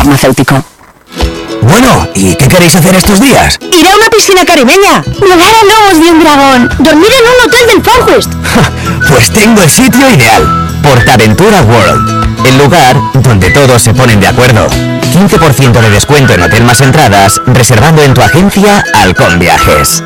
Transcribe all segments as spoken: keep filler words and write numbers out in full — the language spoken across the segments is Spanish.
farmacéutico. Bueno, ¿y qué queréis hacer estos días? Ir a una piscina caribeña, nadar a lomos de un dragón, dormir en un hotel del Far West. Pues tengo el sitio ideal, PortAventura World, el lugar donde todos se ponen de acuerdo. quince por ciento de descuento en hotel más entradas, reservando en tu agencia Halcón Viajes.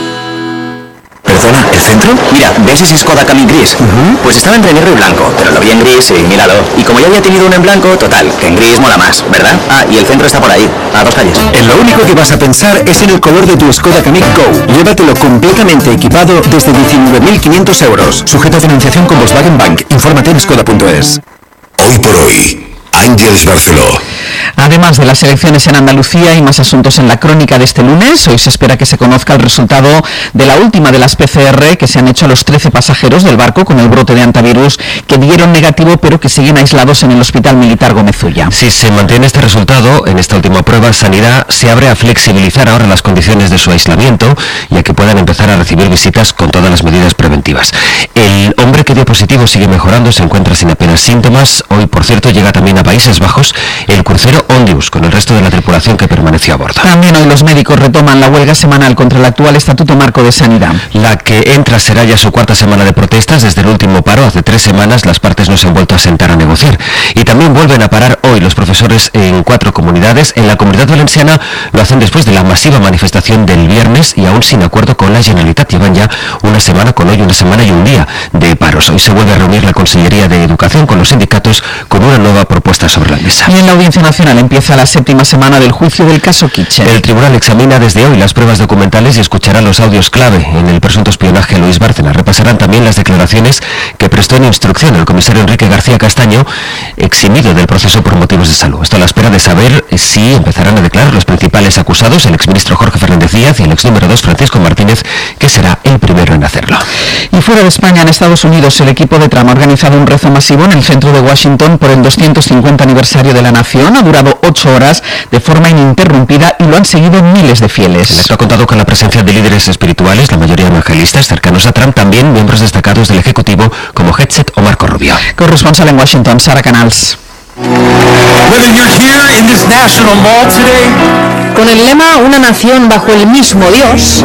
¿Perdona, el centro? Mira, ¿ves ese Skoda Kamiq gris? Uh-huh. Pues estaba entre negro y blanco, pero lo vi en gris y míralo. Y como ya había tenido uno en blanco, total, que en gris mola más, ¿verdad? Ah, y el centro está por ahí, a dos calles. En lo único que vas a pensar es en el color de tu Skoda Kamiq Go. Llévatelo completamente equipado desde diecinueve mil quinientos euros. Sujeto a financiación con Volkswagen Bank. Infórmate en skoda punto es. Hoy por hoy, Ángeles Barceló. Además de las elecciones en Andalucía y más asuntos en la crónica de este lunes, hoy se espera que se conozca el resultado de la última de las P C R que se han hecho a los trece pasajeros del barco con el brote de antivirus que dieron negativo pero que siguen aislados en el Hospital Militar Gómez Ulla. Si se mantiene este resultado, en esta última prueba, Sanidad se abre a flexibilizar ahora las condiciones de su aislamiento y a que puedan empezar a recibir visitas con todas las medidas preventivas. El hombre que dio positivo sigue mejorando, se encuentra sin apenas síntomas. Hoy, por cierto, llega también a Países Bajos el crucero Ondius con el resto de la tripulación que permaneció a bordo. También hoy los médicos retoman la huelga semanal contra el actual Estatuto Marco de Sanidad. La que entra será ya su cuarta semana de protestas. Desde el último paro, hace tres semanas, las partes no se han vuelto a sentar a negociar. Y también vuelven a parar hoy los profesores en cuatro comunidades. En la Comunidad Valenciana lo hacen después de la masiva manifestación del viernes y aún sin acuerdo con la Generalitat. Llevan ya una semana con hoy, una semana y un día de paros. Hoy se vuelve a reunir la Consellería de Educación con los sindicatos con una nueva propuesta sobre la mesa. Y en la Audiencia Nacional empieza la séptima semana del juicio del caso Kitchen. El tribunal examina desde hoy las pruebas documentales y escuchará los audios clave en el presunto espionaje a Luis Bárcena. Repasarán también las declaraciones que prestó en instrucción el comisario Enrique García Castaño, eximido del proceso por motivos de salud. Esto a la espera de saber si empezarán a declarar los principales acusados, el exministro Jorge Fernández Díaz y el ex número dos Francisco Martínez, que será el primero en hacerlo. Y fuera de España, en Estados Unidos, el equipo de Trump ha organizado un rezo masivo en el centro de Washington por el doscientos cincuenta aniversario de la nación. Ha durado ocho horas de forma ininterrumpida y lo han seguido miles de fieles. El acto ha contado con la presencia de líderes espirituales, la mayoría evangelistas cercanos a Trump, también miembros destacados del Ejecutivo como Hegseth o Marco Rubio. Corresponsal en Washington, Sara Canals. Con el lema Una nación bajo el mismo Dios,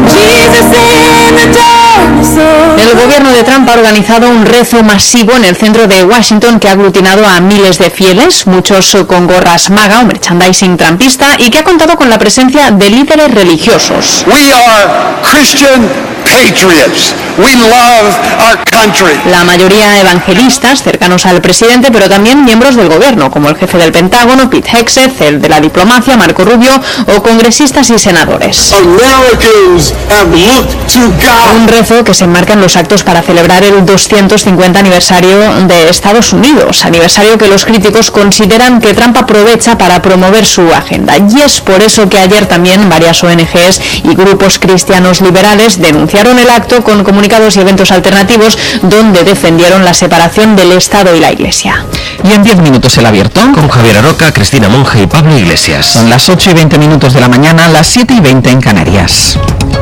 el gobierno de Trump ha organizado un rezo masivo en el centro de Washington que ha aglutinado a miles de fieles, muchos con gorras MAGA o merchandising trumpista, y que ha contado con la presencia de líderes religiosos. We are Christian patriots. We love our country. La mayoría evangelistas cercanos al presidente, pero también miembros del gobierno, como el jefe del Pentágono, Pete Hegseth, el de la diplomacia, Marco Rubio, o congresistas y senadores. Americans have looked to God. Un rezo que se enmarca en los actos para celebrar el doscientos cincuenta aniversario de Estados Unidos, aniversario que los críticos consideran que Trump aprovecha para promover su agenda. Y es por eso que ayer también varias O N Ges y grupos cristianos liberales denunciaron el acto con comunicados y eventos alternativos donde defendieron la separación del Estado y la Iglesia. Y en diez minutos el abierto. Con Javier Aroca, Cristina Monge y Pablo Iglesias. Son las ocho y veinte minutos de la mañana, las siete y veinte en Canarias.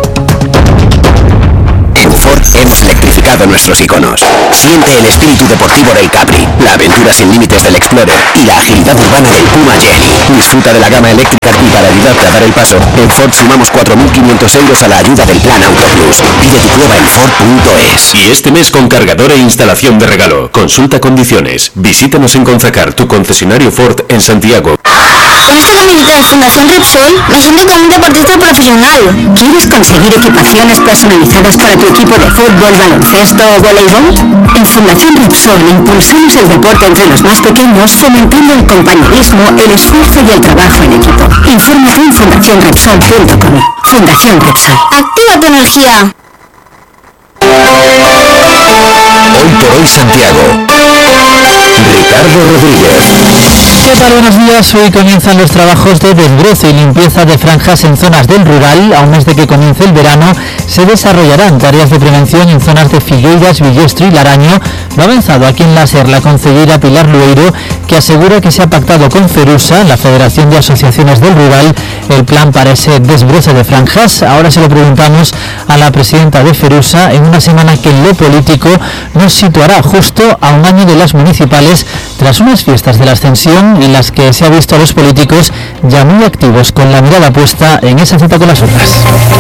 En Ford hemos electrificado nuestros iconos. Siente el espíritu deportivo del Capri, la aventura sin límites del Explorer y la agilidad urbana del Puma Jenny. Disfruta de la gama eléctrica y para ayudarte a dar el paso, en Ford sumamos cuatro mil quinientos euros a la ayuda del Plan Auto Plus. Pide tu prueba en Ford punto es. Y este mes con cargador e instalación de regalo. Consulta condiciones. Visítanos en Conzacar, tu concesionario Ford en Santiago. Con esta camiseta de Fundación Repsol me siento como un deportista profesional. ¿Quieres conseguir equipaciones personalizadas para tu equipo de fútbol, baloncesto o voleibol? En Fundación Repsol impulsamos el deporte entre los más pequeños, fomentando el compañerismo, el esfuerzo y el trabajo en equipo. Infórmate en fundación repsol punto com. Fundación Repsol. ¡Activa tu energía! Hoy por hoy Santiago. Ricardo Rodríguez. ¿Qué tal? Buenos días. Hoy comienzan los trabajos de desbroce y limpieza de franjas en zonas del rural. A un mes de que comience el verano, se desarrollarán tareas de prevención en zonas de Figueiras, Villestro y Laraño. Lo ha avanzado aquí en la SER la concejera Pilar Lueiro, que asegura que se ha pactado con FERUSA, la Federación de Asociaciones del Rural, el plan para ese desbroce de franjas. Ahora se lo preguntamos a la presidenta de Ferusa en una semana que en lo político nos situará justo a un año de las municipales, tras unas fiestas de la Ascensión en las que se ha visto a los políticos ya muy activos, con la mirada puesta en esa cita con las urnas.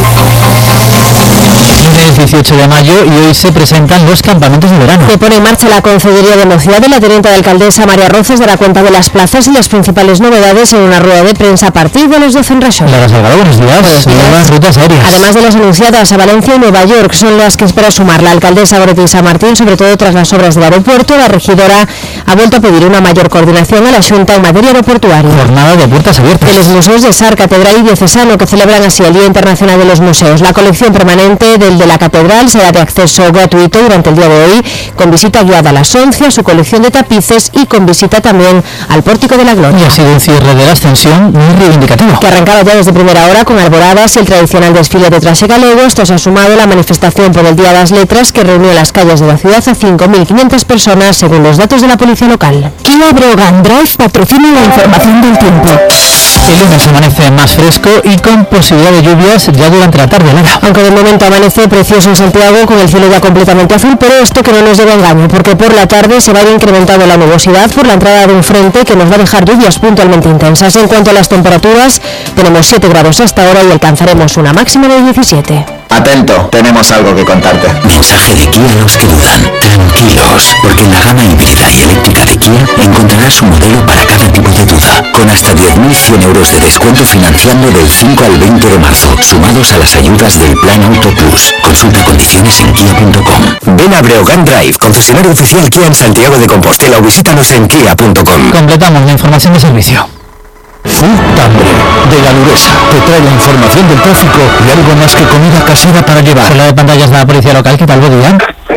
Es dieciocho de mayo y hoy se presentan los campamentos de verano. Se pone en marcha la Concejalía de Mocidad de la teniente de alcaldesa María Rozas dará cuenta de las plazas y las principales novedades en una rueda de prensa a partir de las doce en Reixón. Lara Salgado, buenos días. Buenos días. Nuevas rutas aéreas. Además de las anunciadas a Valencia y Nueva York, son las que espera sumar la alcaldesa Goretti San Martín, sobre todo tras las obras del aeropuerto. La regidora ha vuelto a pedir una mayor coordinación a la Xunta en materia aeroportuaria. Jornada de puertas abiertas. De los museos de Sar, Catedral y Diocesano, que celebran así el Día Internacional de los Museos. La colección permanente del de la Catedral será de acceso gratuito durante el día de hoy, con visita guiada a las once, a su colección de tapices y con visita también al Pórtico de la Gloria. Y ha sido un cierre de la Ascensión muy reivindicativo. Que arrancaba ya desde primera hora con alboradas y el tradicional desfile de traxe galego. Esto se ha sumado la manifestación por el Día de las Letras, que reunió en las calles de la ciudad a cinco mil quinientas personas, según los datos de la policía local. Kia Breogán Drive patrocina la información del tiempo. El lunes amanece más fresco y con posibilidad de lluvias ya durante la tarde, Lara. Aunque de momento amanece precioso en Santiago, con el cielo ya completamente azul, pero esto que no nos lleve a engaño, porque por la tarde se va a ir incrementando la nubosidad por la entrada de un frente que nos va a dejar lluvias puntualmente intensas. En cuanto a las temperaturas, tenemos siete grados hasta ahora y alcanzaremos una máxima de diecisiete. Atento, tenemos algo que contarte. Mensaje de Kia a los que dudan. Tranquilos, porque en la gama híbrida y eléctrica de Kia encontrarás un modelo para cada tipo de duda, con hasta diez mil cien euros de descuento financiando del cinco al veinte de marzo, sumados a las ayudas del Plan Auto Plus. Consulta condiciones en kia punto com. Ven a Breogán Drive, concesionario oficial Kia en Santiago de Compostela, o visítanos en kia punto com. Completamos la información de servicio. Food Tambre, de Galuresa, te trae la información del tráfico y algo más que comida casera para llevar. Con la de pantallas de la policía local, ¿qué tal, buen día?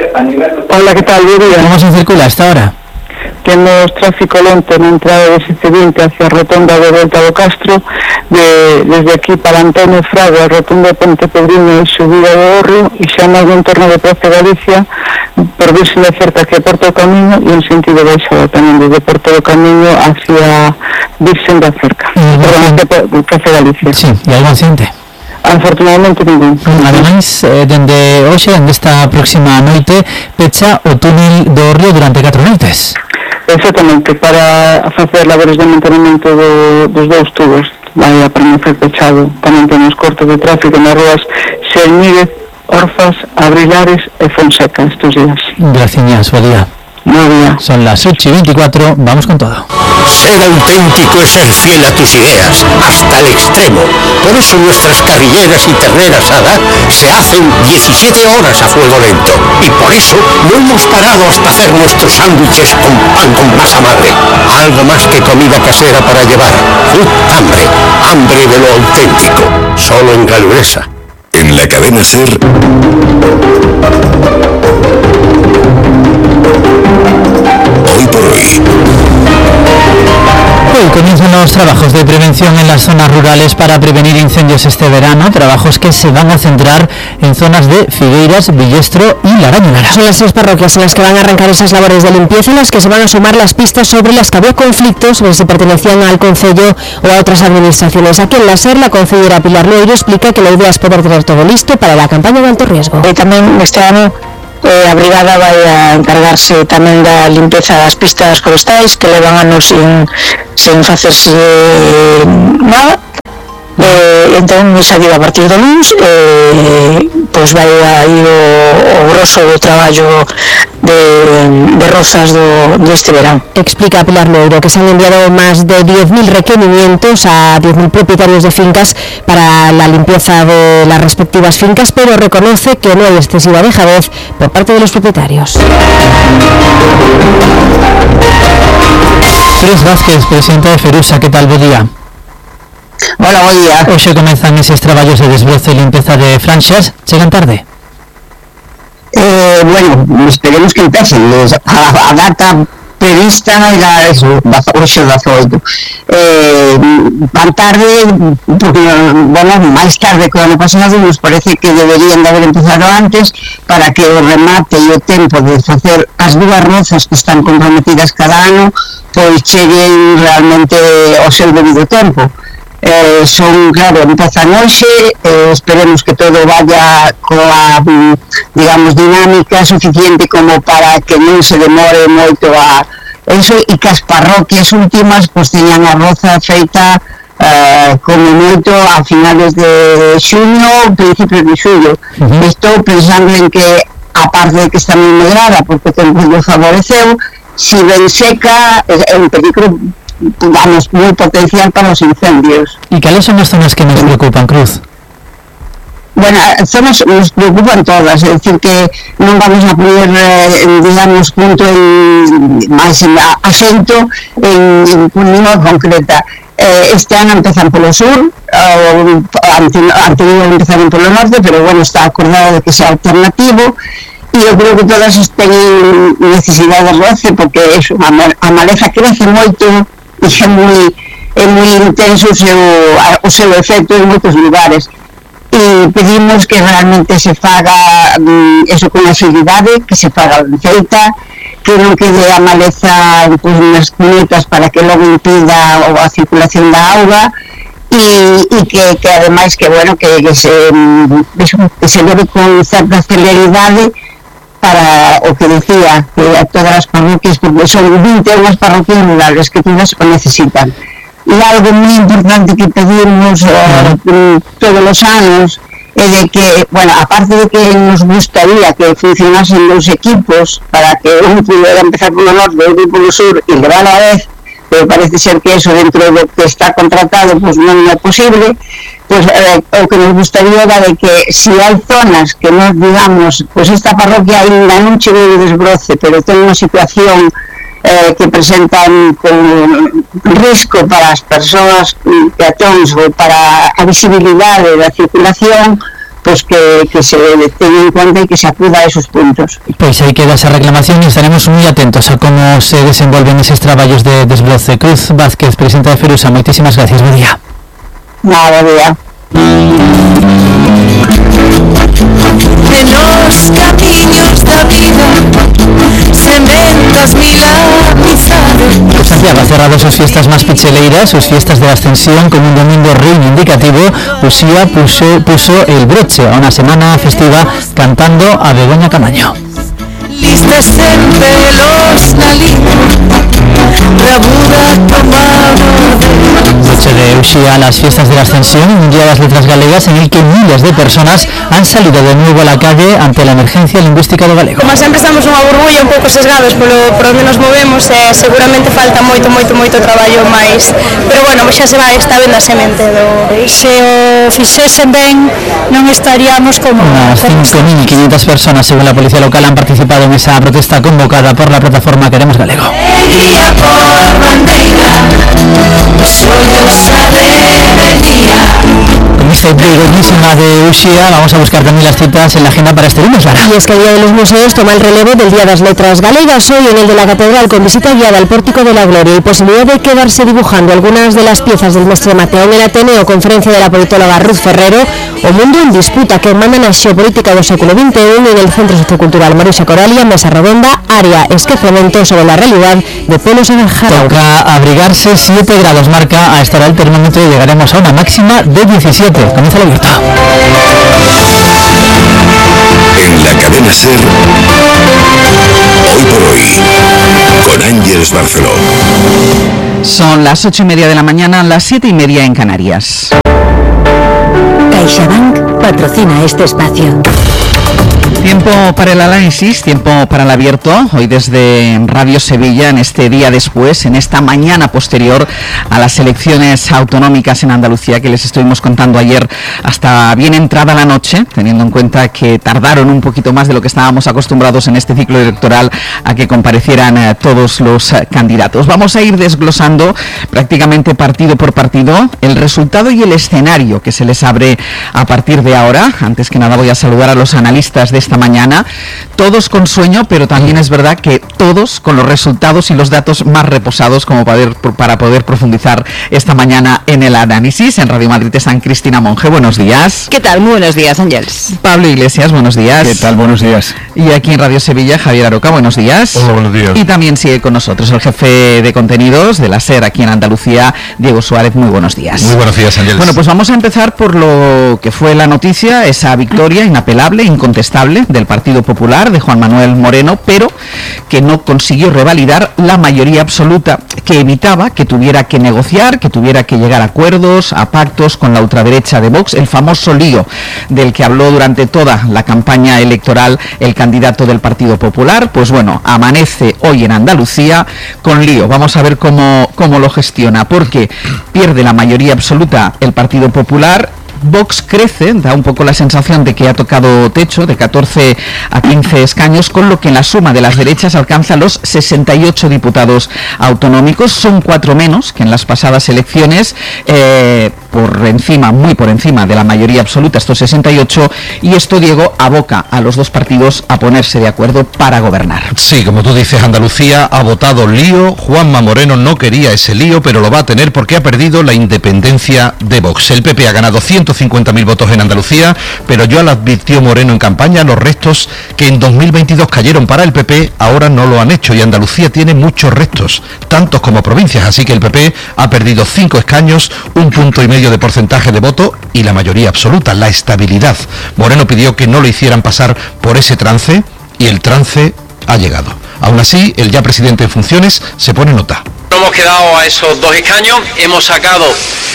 Hola, ¿qué tal? Buen día. ¿Cómo se circula hasta ahora? Tenemos tráfico lento en la entrada de siete veinte hacia Rotonda de Volta do Castro, de, desde aquí para Antonio Fraga, Rotonda de Ponte Pedriño e subida de Orrio, e xa en algún entorno de Praza Galicia, por verse de cerca que Porto do Camiño, e en sentido baixada tamén desde Porto do Camiño hacia Virxen da Cerca, perdón, que Praza Galicia. Sí, e algo accidente? Afortunadamente ningún. Ademais, eh, dende hoxe, dende esta próxima noite, pecha o túnel do Río durante catro noites. Exactamente, para facer labores de mantenimento do, dos dous tubos, vai a permanecer pechado. Tamén temos cortes de tráfico nas ruas Xeñíguez, Orzas, Abrilares e Fonseca estes días. Gracias, buen día. Buen día. Son las ocho y veinticuatro, vamos con todo. Ser auténtico es ser fiel a tus ideas, hasta el extremo. Por eso nuestras carrilleras y ternera asada se hacen diecisiete horas a fuego lento. Y por eso no hemos parado hasta hacer nuestros sándwiches con pan con masa madre. Algo más que comida casera para llevar. Food Hambre, hambre de lo auténtico. Solo en Galuresa. En la cadena SER... Hoy por hoy. Hoy comienzan los trabajos de prevención en las zonas rurales para prevenir incendios este verano, trabajos que se van a centrar en zonas de Figueiras, Villestro y Laraño. Son las seis parroquias en las que van a arrancar esas labores de limpieza, en las que se van a sumar las pistas sobre las que había conflictos sobre si pertenecían al concello o a otras administraciones. Aquí en la SER, la concejera Pilar Loiro explica que la idea es poder tener todo listo para la campaña de alto riesgo. E tamén este ano Eh, a brigada vai a encargarse tamén da limpeza das pistas forestais que levan anos sin, sin facerse nada. Eh, entón, esa digo, a partir do luns eh, pois vai a ir o, o grosso do traballo de, de rozas do, deste verán. Explica Pilar Loiro que se han enviado más de diez mil requerimientos a diez mil propietarios de fincas para la limpieza de las respectivas fincas, pero reconoce que no hay excesiva dejadez por parte de los propietarios. Cris Vázquez, presidenta de Ferusa, ¿qué tal? Buen día. Hola, buen día. Hoxe comenzan eses traballos de desbroce e limpeza de franxas. Chegan tarde? Eh, bueno, esperemos que empecen. A, a data prevista era eso, ocho dezaoito. Eh, van tarde, porque, bueno, máis tarde que o ano pasado, nos parece que deberían de haber empezado antes para que o remate e o tempo de facer as dúas rozas que están comprometidas cada ano, pois cheguen realmente ao seu debido tempo. Eh, son, claro, empezan hoxe, eh, esperemos que todo vaya coa, digamos, dinámica suficiente como para que non se demore moito a eso, e que as parroquias últimas pues teñan a roza feita eh, como moito a finales de xuño, principios de xullo. Uh-huh. Estou pensando en que, a parte de que está moi medrada porque o tempo lo favoreceu, si ben seca é un peligro, vamos, moi potencial para os incendios. E cales son as zonas que nos preocupan, Cruz? Bueno, zonas nos preocupan todas, é dicir que non vamos a poder, eh, digamos, punto en máis acento en, en unha concreta. Eh, este ano empezan polo sur, eh, anterior empezaron polo norte, pero bueno, está acordado de que sea alternativo, e eu creo que todas teñen necesidade de roce, porque é, a maleza crece moito e é moi, é moi intenso o seu, o seu efecto en moitos lugares, e pedimos que realmente se faga um, eso con agilidade, que se faga ben feita, que non quede a maleza pues, nas cunetas para que logo impida a circulación da auga, e, e que, que ademais que bueno que, que, se, que se debe con certa celeridade para o que decía, que a todas as parroquias, porque son vinte e unha parroquias rurales que todas o necesitan. E algo moi importante que pedimos eh, todos os anos é de que, bueno, aparte de que nos gustaría que funcionasen dos equipos para que un pudiera empezar polo norte e outro polo sur e levar a vez, pero parece ser que eso dentro do que está contratado pues non é posible, pues eh, o que nos gustaría era de que si hai zonas que nos digamos, pues esta parroquia ainda non chegou de desbroce, pero ten unha situación eh, que presentan con risco para as persoas peatóns ou para a visibilidade da circulación, pues que, que se tenga en cuenta y que se acuda a esos puntos. Pois aí queda esa reclamación e estaremos moi atentos a como se desenvolven eses traballos de desbroce. Cruz Vázquez, presidenta de Ferusa, moitísimas gracias, bo día. Nada, bo día. En los caminos da vida sementas mil amizades. Santiago ha cerrado sus fiestas más picheleiras, sus fiestas de la Ascensión, con un domingo reivindicativo. Uxía puso, puso el broche a una semana festiva cantando a Begoña Camaño. Listas en pelos nalinos, bravura tomado. Noche de Uxía, las fiestas de la Ascensión, un día de las letras galegas en el que miles de personas han salido de nuevo a la calle ante la emergencia lingüística do galego. Como sempre estamos unha burbulla un pouco sesgados polo por onde nos movemos, eh, seguramente falta moito, moito, moito traballo máis, pero bueno, xa se vai, está vendo a semente do... Se o fixesen ben, non estaríamos como... Unas cinco mil quinientas personas, según la policía local, han participado en esa protesta convocada por la plataforma Queremos Galego. Con esta Begoñísima de Uxía vamos a buscar también las citas en la agenda para este lunes, Lara. Y es que el Día de los Museos toma el relevo del Día de las Letras Galegas, hoy en el de la Catedral, con visita guiada al Pórtico de la Gloria y posibilidad de quedarse dibujando algunas de las piezas del mestre Mateo en el Ateneo, conferencia de la politóloga Ruth Ferrero, o Mundo en Disputa, que mandan a xeopolítica do século vinte e un en el Centro Sociocultural Maruxa Coralia, mesa redonda, área esquecemento sobre la realidad de Polo Saharaui. Toca abrigarse, siete grados marca a estar el termómetro y llegaremos a una máxima de diecisiete. Comienza la abierta. En la cadena SER, hoy por hoy, con Ángeles Barceló. Son las ocho y media de la mañana, las siete y media en Canarias. CaixaBank patrocina este espacio. Tiempo para el análisis, tiempo para el abierto, hoy desde Radio Sevilla, en este día después, en esta mañana posterior a las elecciones autonómicas en Andalucía que les estuvimos contando ayer hasta bien entrada la noche, teniendo en cuenta que tardaron un poquito más de lo que estábamos acostumbrados en este ciclo electoral a que comparecieran eh, todos los eh, candidatos. Vamos a ir desglosando prácticamente partido por partido el resultado y el escenario que se les abre a partir de ahora. Antes que nada voy a saludar a los analistas de esta esta mañana, todos con sueño, pero también es verdad que todos con los resultados y los datos más reposados como para poder, para poder profundizar esta mañana en el análisis. En Radio Madrid están Cristina Monge, buenos días. ¿Qué tal? Muy buenos días, Ángeles. Pablo Iglesias, buenos días. ¿Qué tal? Buenos días. Y aquí en Radio Sevilla, Javier Aroca, buenos días. Hola, buenos días. Y también sigue con nosotros el jefe de contenidos de la SER aquí en Andalucía, Diego Suárez, muy buenos días. Muy buenos días, Ángeles. Bueno, pues vamos a empezar por lo que fue la noticia, esa victoria inapelable, incontestable del Partido Popular de Juan Manuel Moreno, pero que no consiguió revalidar la mayoría absoluta que evitaba que tuviera que negociar, que tuviera que llegar a acuerdos, a pactos con la ultraderecha de Vox, el famoso lío del que habló durante toda la campaña electoral el candidato del Partido Popular. Pues bueno, amanece hoy en Andalucía con lío. Vamos a ver cómo, cómo lo gestiona, porque pierde la mayoría absoluta el Partido Popular. Vox crece, da un poco la sensación de que ha tocado techo, de catorce a quince escaños, con lo que en la suma de las derechas alcanza los sesenta y ocho diputados autonómicos. Son cuatro menos que en las pasadas elecciones, eh, por encima, muy por encima de la mayoría absoluta, estos sesenta y ocho, y esto, Diego, aboca a los dos partidos a ponerse de acuerdo para gobernar. Sí, como tú dices, Andalucía ha votado lío. Juanma Moreno no quería ese lío, pero lo va a tener porque ha perdido la independencia de Vox. El P P ha ganado ciento cincuenta mil votos en Andalucía, pero ya lo advirtió Moreno en campaña, los restos que en dos mil veintidós cayeron para el P P ahora no lo han hecho, y Andalucía tiene muchos restos, tantos como provincias, así que el P P ha perdido cinco escaños, un punto y medio de porcentaje de voto y la mayoría absoluta, la estabilidad. Moreno pidió que no lo hicieran pasar por ese trance y el trance ha llegado. Aún así, el ya presidente en funciones se pone nota. No hemos quedado a esos dos escaños, hemos sacado,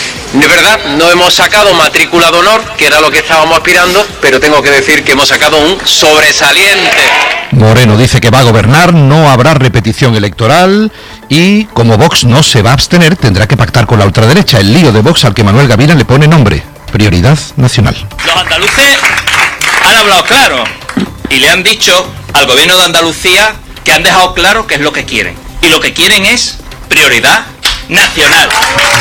de verdad, no hemos sacado matrícula de honor, que era lo que estábamos aspirando, pero tengo que decir que hemos sacado un sobresaliente. Moreno dice que va a gobernar, no habrá repetición electoral y como Vox no se va a abstener, tendrá que pactar con la ultraderecha, el lío de Vox al que Manuel Gaviria le pone nombre, prioridad nacional. Los andaluces han hablado claro y le han dicho al gobierno de Andalucía que han dejado claro qué es lo que quieren, y lo que quieren es prioridad nacional.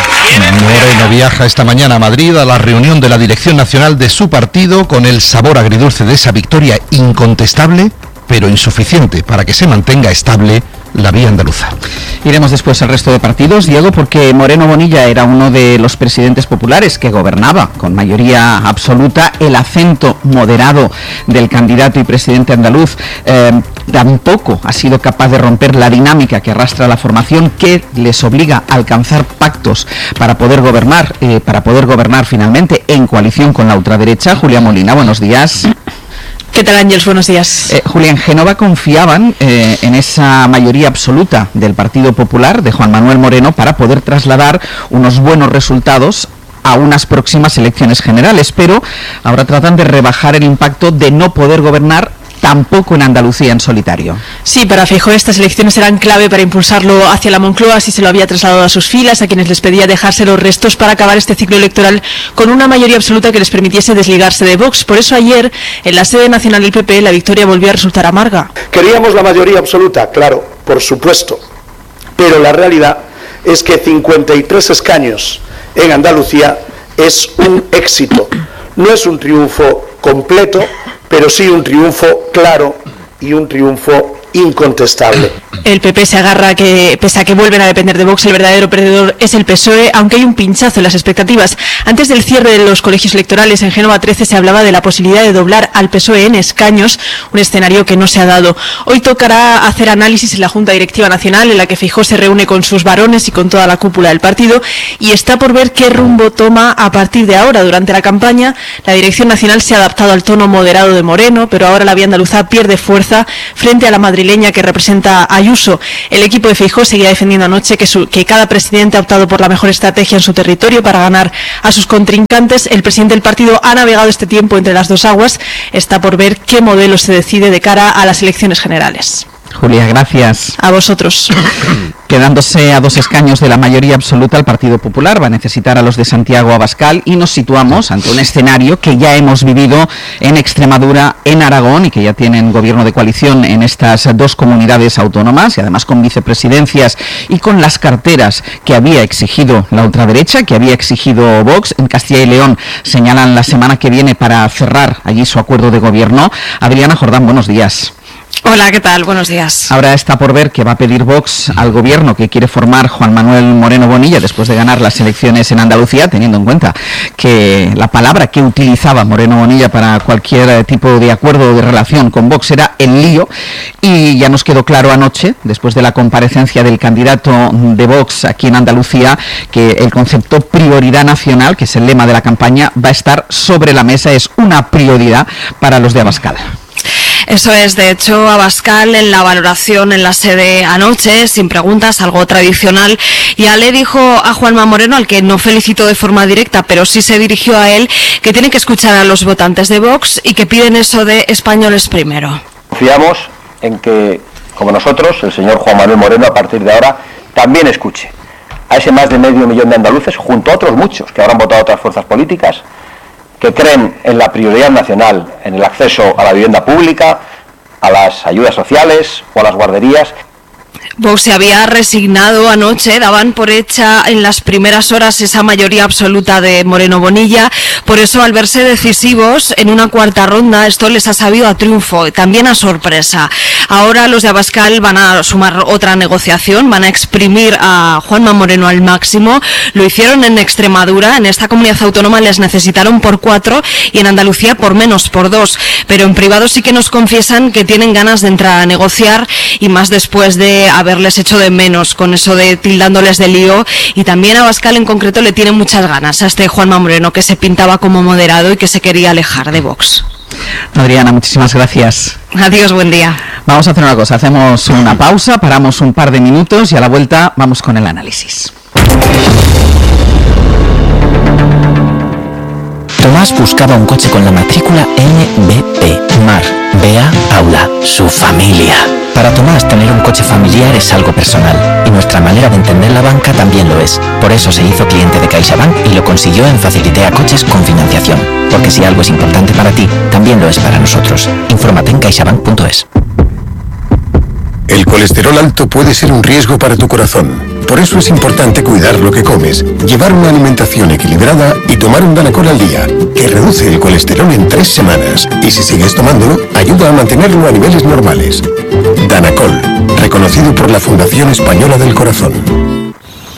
Moreno viaja esta mañana a Madrid a la reunión de la dirección nacional de su partido con el sabor agridulce de esa victoria incontestable, pero insuficiente para que se mantenga estable la vía andaluza. Iremos después al resto de partidos, Diego, porque Moreno Bonilla era uno de los presidentes populares que gobernaba con mayoría absoluta. El acento moderado del candidato y presidente andaluz eh, tampoco ha sido capaz de romper la dinámica que arrastra la formación, que les obliga a alcanzar pactos para poder gobernar, eh, para poder gobernar finalmente en coalición con la ultraderecha. Julián Molina, buenos días. ¿Qué tal, Ángeles? Buenos días. Eh, Julián, en Génova confiaban eh, en esa mayoría absoluta del Partido Popular de Juan Manuel Moreno para poder trasladar unos buenos resultados a unas próximas elecciones generales, pero ahora tratan de rebajar el impacto de no poder gobernar tampoco en Andalucía en solitario. Sí, para Feijóo estas elecciones serán clave para impulsarlo hacia la Moncloa, así se lo había trasladado a sus filas, a quienes les pedía dejarse los restos para acabar este ciclo electoral con una mayoría absoluta que les permitiese desligarse de Vox. Por eso ayer, en la sede nacional del P P, la victoria volvió a resultar amarga. Queríamos la mayoría absoluta, claro, por supuesto, pero la realidad es que cincuenta y tres escaños en Andalucía es un éxito. No es un triunfo completo, pero sí un triunfo claro y un triunfo incontestable. El P P se agarra que, pese a que vuelven a depender de Vox, el verdadero perdedor es el P S O E, aunque hay un pinchazo en las expectativas. Antes del cierre de los colegios electorales en Génova trece se hablaba de la posibilidad de doblar al P S O E en escaños, un escenario que no se ha dado. Hoy tocará hacer análisis en la Junta Directiva Nacional, en la que Feijóo se reúne con sus varones y con toda la cúpula del partido, y está por ver qué rumbo toma a partir de ahora. Durante la campaña, la Dirección Nacional se ha adaptado al tono moderado de Moreno, pero ahora la vía andaluza pierde fuerza frente a la madrileña que representa a Ayuso. El equipo de Feijóo seguía defendiendo anoche que, su, que cada presidente ha optado por la mejor estrategia en su territorio para ganar a sus contrincantes. El presidente del partido ha navegado este tiempo entre las dos aguas. Está por ver qué modelo se decide de cara a las elecciones generales. Julia, gracias. A vosotros. Quedándose a dos escaños de la mayoría absoluta, el Partido Popular va a necesitar a los de Santiago Abascal y nos situamos ante un escenario que ya hemos vivido en Extremadura, en Aragón, y que ya tienen gobierno de coalición en estas dos comunidades autónomas, y además con vicepresidencias y con las carteras que había exigido la ultraderecha, que había exigido Vox. En Castilla y León señalan la semana que viene para cerrar allí su acuerdo de gobierno. Adriana Jordán, buenos días. Hola, ¿qué tal? Buenos días. Ahora está por ver qué va a pedir Vox al gobierno que quiere formar Juan Manuel Moreno Bonilla después de ganar las elecciones en Andalucía, teniendo en cuenta que la palabra que utilizaba Moreno Bonilla para cualquier tipo de acuerdo o de relación con Vox era el lío, y ya nos quedó claro anoche, después de la comparecencia del candidato de Vox aquí en Andalucía, que el concepto prioridad nacional, que es el lema de la campaña, va a estar sobre la mesa, es una prioridad para los de Abascal. Eso es, de hecho, Abascal en la valoración en la sede anoche, sin preguntas, algo tradicional, ya le dijo a Juanma Moreno, al que no felicitó de forma directa, pero sí se dirigió a él, que tienen que escuchar a los votantes de Vox y que piden eso de españoles primero. Confiamos en que, como nosotros, el señor Juan Manuel Moreno, a partir de ahora, también escuche a ese más de medio millón de andaluces, junto a otros muchos que habrán votado otras fuerzas políticas, que creen en la prioridad nacional, en el acceso a la vivienda pública, a las ayudas sociales o a las guarderías. Vox se había resignado anoche, daban por hecha en las primeras horas esa mayoría absoluta de Moreno Bonilla, por eso al verse decisivos en una cuarta ronda esto les ha sabido a triunfo, también a sorpresa. Ahora los de Abascal van a sumar otra negociación, van a exprimir a Juanma Moreno al máximo, lo hicieron en Extremadura, en esta comunidad autónoma les necesitaron por cuatro y en Andalucía por menos, por dos, pero en privado sí que nos confiesan que tienen ganas de entrar a negociar, y más después de haberles hecho de menos con eso de tildándoles de lío, y también a Abascal en concreto le tiene muchas ganas a este Juanma Moreno, que se pintaba como moderado y que se quería alejar de Vox. Adriana, muchísimas gracias. Adiós, buen día. Vamos a hacer una cosa, hacemos una pausa, paramos un par de minutos y a la vuelta vamos con el análisis. Tomás buscaba un coche con la matrícula M B P, Mar, Bea, Aula, su familia. Para Tomás, tener un coche familiar es algo personal, y nuestra manera de entender la banca también lo es. Por eso se hizo cliente de CaixaBank y lo consiguió en Facilitea Coches con financiación. Porque si algo es importante para ti, también lo es para nosotros. Infórmate en caixabank punto es. El colesterol alto puede ser un riesgo para tu corazón. Por eso es importante cuidar lo que comes, llevar una alimentación equilibrada y tomar un Danacol al día, que reduce el colesterol en tres semanas. Y si sigues tomándolo, ayuda a mantenerlo a niveles normales. Danacol, reconocido por la Fundación Española del Corazón.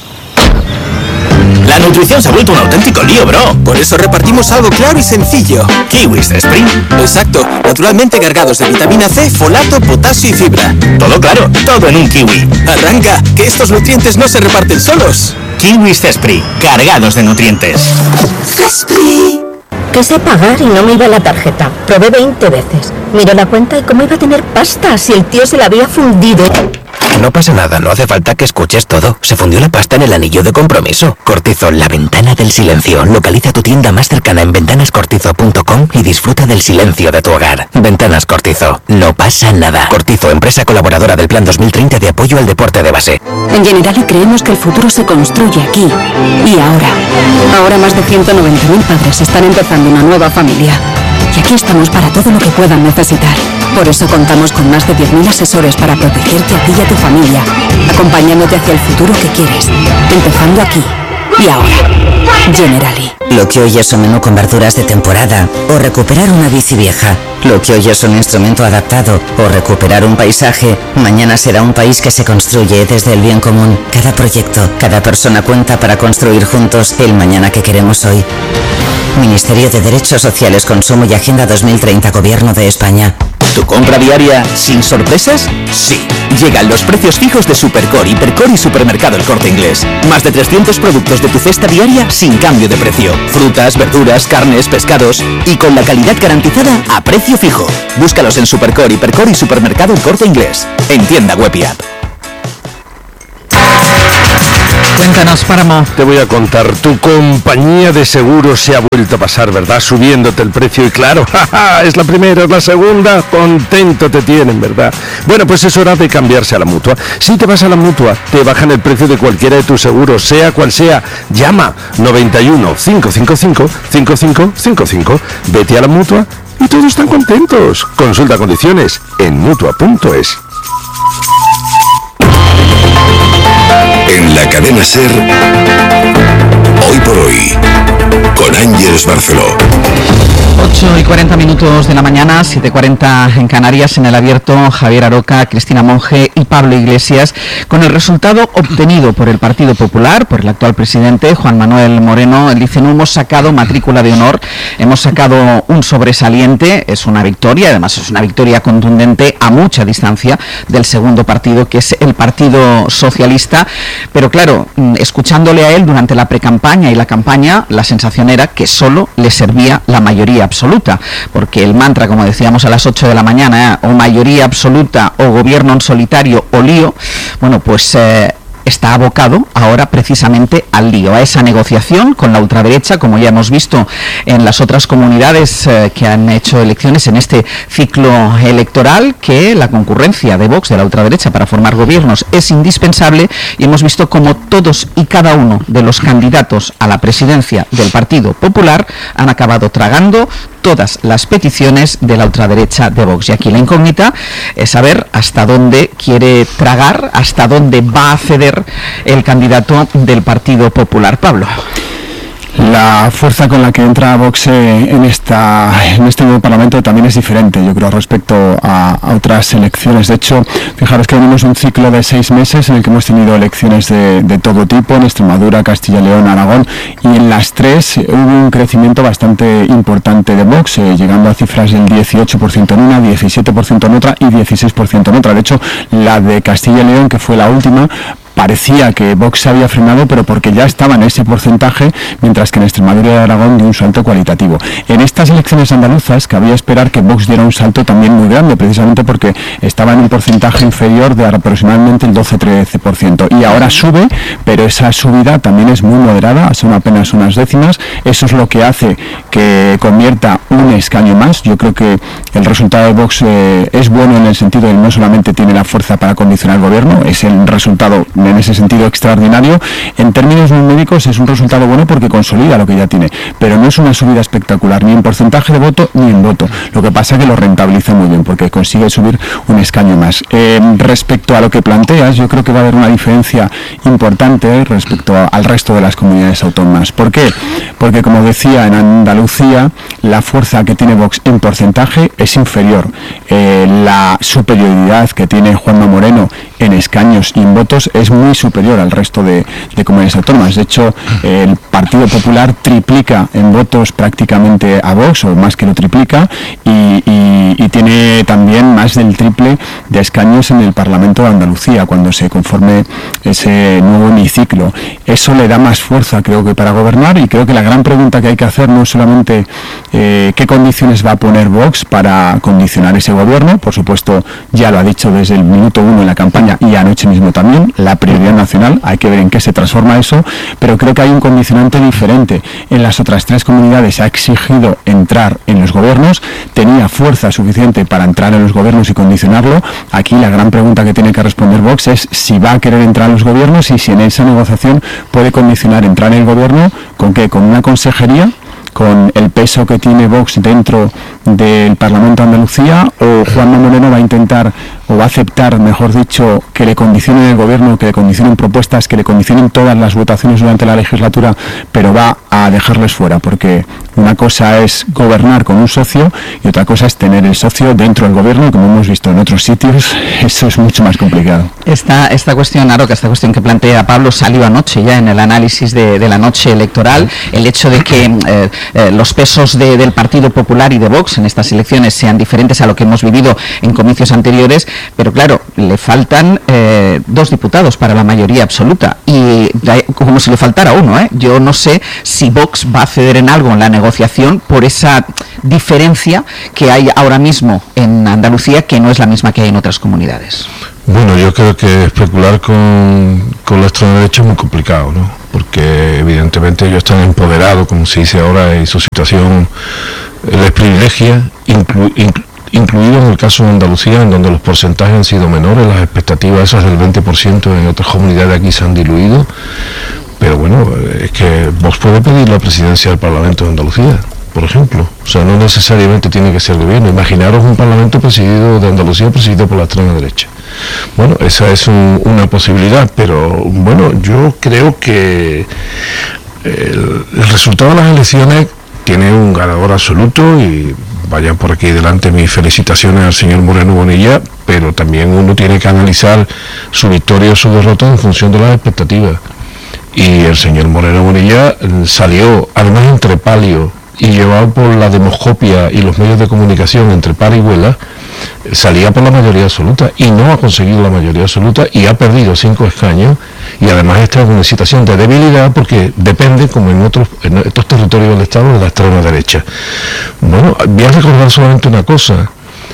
La nutrición se ha vuelto un auténtico lío, bro. Por eso repartimos algo claro y sencillo. Kiwis de Spring. Exacto. Naturalmente cargados de vitamina C, folato, potasio y fibra. Todo claro, todo en un kiwi. Arranca, que estos nutrientes no se reparten solos. Kiwis Cespri, cargados de nutrientes. Cespri. Que sé pagar y no me iba la tarjeta. Probé veinte veces. Miré la cuenta y cómo iba a tener pasta si el tío se la había fundido. No pasa nada, no hace falta que escuches todo. Se fundió la pasta en el anillo de compromiso. Cortizo, la ventana del silencio. Localiza tu tienda más cercana en ventanas cortizo punto com y disfruta del silencio de tu hogar. Ventanas Cortizo, no pasa nada. Cortizo, empresa colaboradora del Plan dos mil treinta de apoyo al deporte de base. En Generali creemos que el futuro se construye aquí y ahora. Ahora más de ciento noventa mil padres están empezando una nueva familia. Y aquí estamos para todo lo que puedan necesitar. Por eso contamos con más de diez mil asesores para protegerte a ti y a tu familia, acompañándote hacia el futuro que quieres, empezando aquí y ahora. Generali. Lo que hoy es un menú con verduras de temporada o recuperar una bici vieja. Lo que hoy es un instrumento adaptado o recuperar un paisaje, mañana será un país que se construye desde el bien común. Cada proyecto, cada persona cuenta para construir juntos el mañana que queremos hoy. Ministerio de Derechos Sociales, Consumo y Agenda dos mil treinta, Gobierno de España. ¿Tu compra diaria sin sorpresas? Sí. Llegan los precios fijos de Supercore, Hipercore y Supermercado El Corte Inglés. Más de trescientos productos de tu cesta diaria sin cambio de precio. Frutas, verduras, carnes, pescados y con la calidad garantizada a precio fijo. Búscalos en Supercore, Hipercore y Supermercado El Corte Inglés. En tienda web y app. Cuéntanos, Páramo. Te voy a contar, tu compañía de seguros se ha vuelto a pasar, ¿verdad? Subiéndote el precio y claro, jaja, es la primera, es la segunda, contento te tienen, ¿verdad? Bueno, pues es hora de cambiarse a la Mutua. Si te vas a la Mutua, te bajan el precio de cualquiera de tus seguros, sea cual sea. Llama noventa y uno, cinco cinco cinco, cinco cinco cinco cinco. Vete a la Mutua y todos están contentos. Consulta condiciones en mutua punto es. En la cadena SER, hoy por hoy, con Ángeles Barceló. ocho y cuarenta minutos de la mañana, siete y cuarenta en Canarias, en el abierto Javier Aroca, Cristina Monge y Pablo Iglesias, con el resultado obtenido por el Partido Popular, por el actual presidente Juan Manuel Moreno. Él dice: no hemos sacado matrícula de honor, hemos sacado un sobresaliente, es una victoria, además es una victoria contundente a mucha distancia del segundo partido, que es el Partido Socialista. Pero claro, escuchándole a él durante la precampaña y la campaña, la sensación era que solo le servía la mayoría absoluta, porque el mantra, como decíamos a las ocho de la mañana, ¿eh? o mayoría absoluta, o gobierno en solitario, o lío, bueno, pues eh, está abocado ahora precisamente al lío, a esa negociación con la ultraderecha, como ya hemos visto en las otras comunidades eh, que han hecho elecciones en este ciclo electoral, que la concurrencia de Vox, de la ultraderecha, para formar gobiernos es indispensable, y hemos visto como todos y cada uno de los candidatos a la presidencia del Partido Popular han acabado tragando todas las peticiones de la ultraderecha de Vox. Y aquí la incógnita es saber hasta dónde quiere tragar, hasta dónde va a ceder el candidato del Partido Popular. Pablo. La fuerza con la que entra Vox en esta en este nuevo Parlamento también es diferente, yo creo, respecto a, a otras elecciones. De hecho, fijaros que venimos un ciclo de seis meses en el que hemos tenido elecciones de, de todo tipo, en Extremadura, Castilla y León, Aragón, y en las tres hubo un crecimiento bastante importante de Vox, eh, llegando a cifras del dieciocho por ciento en una, diecisiete por ciento en otra y dieciséis por ciento en otra. De hecho, la de Castilla y León, que fue la última, parecía que Vox se había frenado, pero porque ya estaba en ese porcentaje, mientras que en Extremadura y Aragón dio un salto cualitativo. En estas elecciones andaluzas cabía esperar que Vox diera un salto también muy grande, precisamente porque estaba en un porcentaje inferior de aproximadamente el doce a trece por ciento. Y ahora sube, pero esa subida también es muy moderada, son apenas unas décimas. Eso es lo que hace que convierta un escaño más. Yo creo que el resultado de Vox eh, es bueno en el sentido de que no solamente tiene la fuerza para condicionar el gobierno, es el resultado en ese sentido extraordinario. En términos numéricos es un resultado bueno porque consolida lo que ya tiene, pero no es una subida espectacular ni en porcentaje de voto ni en voto. Lo que pasa es que lo rentabiliza muy bien porque consigue subir un escaño más. Eh, respecto a lo que planteas, yo creo que va a haber una diferencia importante respecto a, al resto de las comunidades autónomas. ¿Por qué? Porque, como decía, en Andalucía la fuerza que tiene Vox en porcentaje es inferior. Eh, la superioridad que tiene Juanma Moreno en escaños y en votos es muy superior al resto de, de comunidades autónomas. De hecho, eh, el Partido Popular triplica en votos prácticamente a Vox, o más que lo triplica, y, y, y tiene también más del triple de escaños en el Parlamento de Andalucía, cuando se conforme ese nuevo hemiciclo. Eso le da más fuerza, creo que, para gobernar, y creo que la gran pregunta que hay que hacer no es solamente eh, qué condiciones va a poner Vox para condicionar ese gobierno. Por supuesto, ya lo ha dicho desde el minuto uno en la campaña y anoche mismo también, la prioridad nacional, hay que ver en qué se transforma eso, pero creo que hay un condicionante diferente. En las otras tres comunidades ha exigido entrar en los gobiernos, tenía fuerza suficiente para entrar en los gobiernos y condicionarlo. Aquí la gran pregunta que tiene que responder Vox es si va a querer entrar en los gobiernos y si en esa negociación puede condicionar entrar en el gobierno, ¿con qué? Con una consejería, con el peso que tiene Vox dentro del Parlamento de Andalucía, o Juanma Moreno va a intentar, o va a aceptar, mejor dicho, que le condicionen el gobierno, que le condicionen propuestas, que le condicionen todas las votaciones durante la legislatura, pero va a dejarles fuera, porque una cosa es gobernar con un socio y otra cosa es tener el socio dentro del gobierno, y como hemos visto en otros sitios, eso es mucho más complicado. Esta, esta cuestión, Aroca, esta cuestión que plantea Pablo salió anoche ya en el análisis de, de la noche electoral, el hecho de que eh, eh, los pesos de, del Partido Popular y de Vox en estas elecciones sean diferentes a lo que hemos vivido en comicios anteriores, pero claro, le faltan eh, dos diputados para la mayoría absoluta, y como si le faltara uno, ¿eh? Yo no sé si Vox va a ceder en algo en la negociación por esa diferencia que hay ahora mismo en Andalucía, que no es la misma que hay en otras comunidades. Bueno, yo creo que especular con, con la extrema derecha es muy complicado, ¿no? Porque evidentemente ellos están empoderados, como se dice ahora, y su situación les privilegia, inclu, inclu, incluido en el caso de Andalucía, en donde los porcentajes han sido menores, las expectativas esas del veinte por ciento en otras comunidades de aquí se han diluido, pero bueno, es que vos podés pedir la presidencia del Parlamento de Andalucía, por ejemplo, o sea, no necesariamente tiene que ser gobierno. Imaginaros un Parlamento presidido de Andalucía presidido por la extrema derecha. Bueno, esa es un, una posibilidad, pero bueno, yo creo que el, el resultado de las elecciones tiene un ganador absoluto y vayan por aquí delante mis felicitaciones al señor Moreno Bonilla, pero también uno tiene que analizar su victoria o su derrota en función de las expectativas. Y el señor Moreno Bonilla salió, además entre palio y llevado por la demoscopia y los medios de comunicación entre par y vuela, salía por la mayoría absoluta y no ha conseguido la mayoría absoluta y ha perdido cinco escaños y además está en una situación de debilidad porque depende, como en otros en estos territorios del Estado, de la extrema derecha. Bueno, voy a recordar solamente una cosa,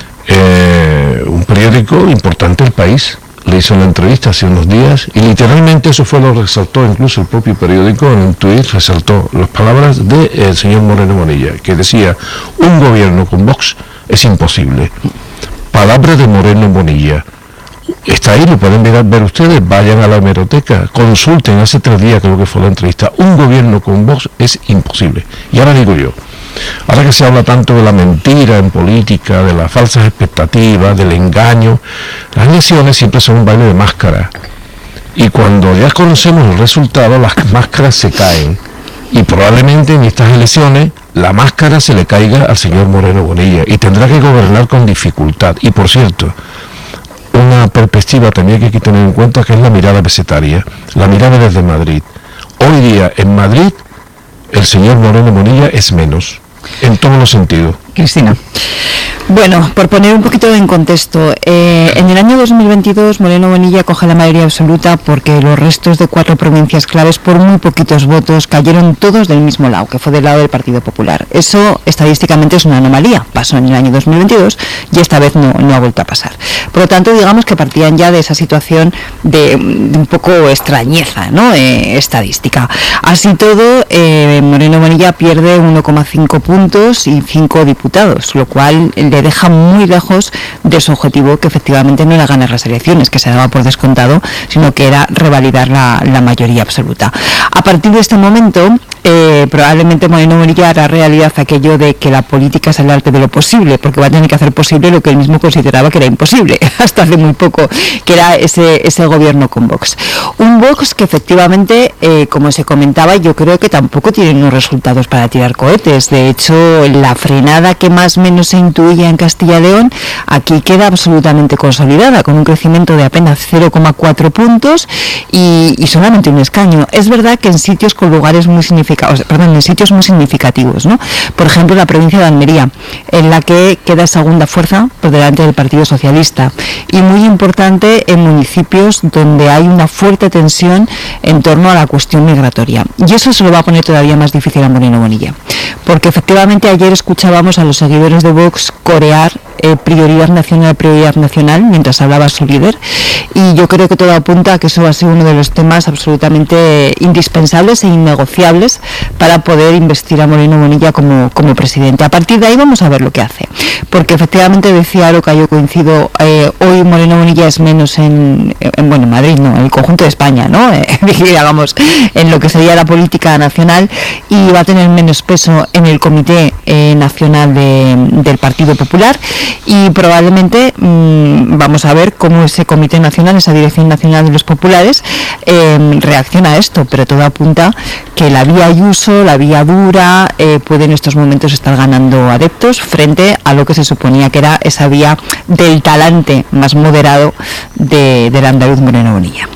eh, un periódico importante, El País, le hizo una entrevista hace unos días y literalmente eso fue lo que resaltó incluso el propio periódico en un tuit, resaltó las palabras del señor Moreno Bonilla, que decía: un gobierno con Vox es imposible. Palabra de Moreno Bonilla. Está ahí, lo pueden ver, ver ustedes, vayan a la hemeroteca, consulten, hace tres días creo que fue la entrevista. Un gobierno con Vox es imposible. Y ahora digo yo, ahora que se habla tanto de la mentira en política, de las falsas expectativas, del engaño, las elecciones siempre son un baile de máscara. Y cuando ya conocemos el resultado, las máscaras se caen. Y probablemente en estas elecciones la máscara se le caiga al señor Moreno Bonilla y tendrá que gobernar con dificultad. Y por cierto, una perspectiva también que hay que tener en cuenta, que es la mirada pesetaria, la mirada desde Madrid. Hoy día en Madrid el señor Moreno Bonilla es menos, en todos los sentidos. Cristina. Bueno, por poner un poquito en contexto, eh, en el año dos mil veintidós Moreno Bonilla coge la mayoría absoluta porque los restos de cuatro provincias claves por muy poquitos votos cayeron todos del mismo lado, que fue del lado del Partido Popular. Eso estadísticamente es una anomalía, pasó en el año dos mil veintidós y esta vez no, no ha vuelto a pasar. Por lo tanto, digamos que partían ya de esa situación de, de un poco extrañeza, ¿no? Eh, estadística. Así todo, eh, Moreno Bonilla pierde uno coma cinco puntos y cinco diputados, lo cual le deja muy lejos de su objetivo, que efectivamente no era ganar las elecciones, que se daba por descontado, sino que era revalidar la, la mayoría absoluta. A partir de este momento, eh, probablemente Moreno Bonilla hará realidad aquello de que la política es el arte de lo posible, porque va a tener que hacer posible lo que él mismo consideraba que era imposible, hasta hace muy poco, que era ese, ese gobierno con Vox. Un Vox que efectivamente, eh, como se comentaba, yo creo que tampoco tiene unos resultados para tirar cohetes. De hecho, la frenada que más o menos se intuía en Castilla y León, aquí queda absolutamente consolidada, con un crecimiento de apenas cero coma cuatro puntos y, y solamente un escaño. Es verdad que en sitios con lugares muy significativos, perdón, en sitios muy significativos, ¿no? Por ejemplo, la provincia de Almería, en la que queda segunda fuerza por delante del Partido Socialista, y muy importante en municipios donde hay una fuerte tensión en torno a la cuestión migratoria. Y eso se lo va a poner todavía más difícil a Moreno Bonilla, porque efectivamente ayer escuchábamos a los seguidores de Vox corear eh, prioridad nacional, prioridad nacional, mientras hablaba su líder, y yo creo que todo apunta a que eso va a ser uno de los temas absolutamente indispensables e innegociables para poder investir a Moreno Bonilla como, como presidente. A partir de ahí vamos a ver lo que hace, porque efectivamente decía Aroca, yo coincido, eh, hoy Moreno Bonilla es menos en, en bueno, Madrid, no, en el conjunto de España, ¿no? Eh, digamos, en lo que sería la política nacional, y va a tener menos peso en el Comité eh, Nacional de, del Partido Popular, y probablemente mmm, vamos a ver cómo ese Comité Nacional, esa Dirección Nacional de los Populares, eh, reacciona a esto, pero todo apunta que la vía Ayuso, la vía dura, eh, puede en estos momentos estar ganando adeptos frente a lo que se suponía que era esa vía del talante más moderado de, del andaluz Moreno Bonilla.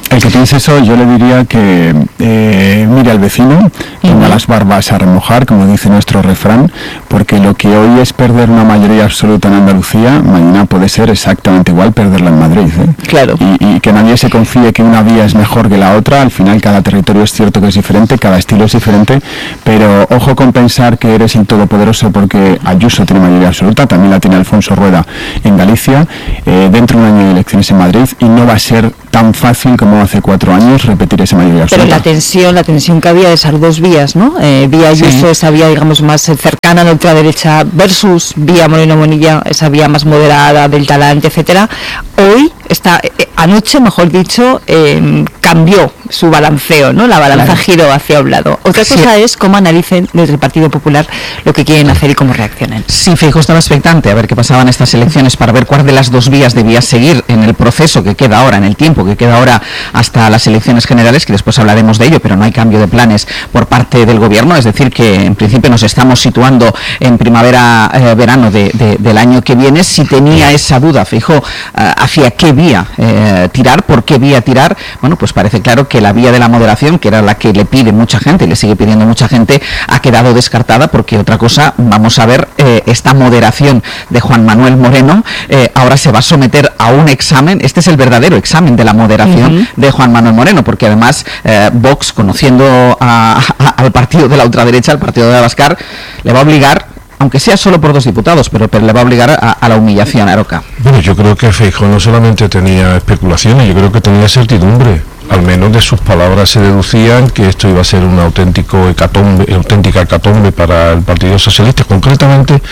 El que piense eso, yo le diría que eh, mire al vecino, ponga las barbas a remojar, como dice nuestro refrán, porque lo que hoy es perder una mayoría absoluta en Andalucía, mañana puede ser exactamente igual perderla en Madrid. ¿eh? Claro. Y, y que nadie se confíe que una vía es mejor que la otra. Al final cada territorio es cierto que es diferente, cada estilo es diferente, pero ojo con pensar que eres el todopoderoso porque Ayuso tiene mayoría absoluta, también la tiene Alfonso Rueda en Galicia, eh, dentro de un año de elecciones en Madrid, y no va a ser tan fácil como hace cuatro años repetir esa mayoría absoluta. Pero la tensión, la tensión que había de esas dos vías, ¿no? Eh, vía Ayuso, sí. esa vía, digamos, más cercana a la ultraderecha, versus vía Moreno Bonilla, esa vía más moderada, del talante, etcétera. Hoy, está, eh, anoche, mejor dicho, eh, cambió su balanceo, ¿no? La balanza claro. giró hacia un lado. Otra sí. cosa es cómo analicen desde el Partido Popular lo que quieren hacer y cómo reaccionen. Sí, Feijóo estaba expectante a ver qué pasaba en estas elecciones para ver cuál de las dos vías debía seguir en el proceso que queda ahora, en el tiempo que queda ahora hasta las elecciones generales, que después hablaremos de ello, pero no hay cambio de planes por parte del gobierno, es decir, que en principio nos estamos situando en primavera, eh, verano de, de, del año que viene. Si tenía esa duda, Feijóo, eh, hacia qué vía eh, tirar, por qué vía tirar, bueno, pues parece claro que la vía de la moderación, que era la que le pide mucha gente y le sigue pidiendo mucha gente, ha quedado descartada, porque otra cosa, vamos a ver, eh, esta moderación de Juan Manuel Moreno eh, ahora se va a someter a un examen. Este es el verdadero examen de la moderación uh-huh. de Juan Manuel Moreno, porque además eh, Vox, conociendo a, a, al partido de la ultraderecha, al partido de Abascal, le va a obligar, aunque sea solo por dos diputados, pero, pero le va a obligar a, a la humillación, a Aroca. Bueno, yo creo que Feijóo no solamente tenía especulaciones, yo creo que tenía certidumbre. Al menos de sus palabras se deducían que esto iba a ser una auténtico hecatombe, auténtica hecatombe para el Partido Socialista. Concretamente,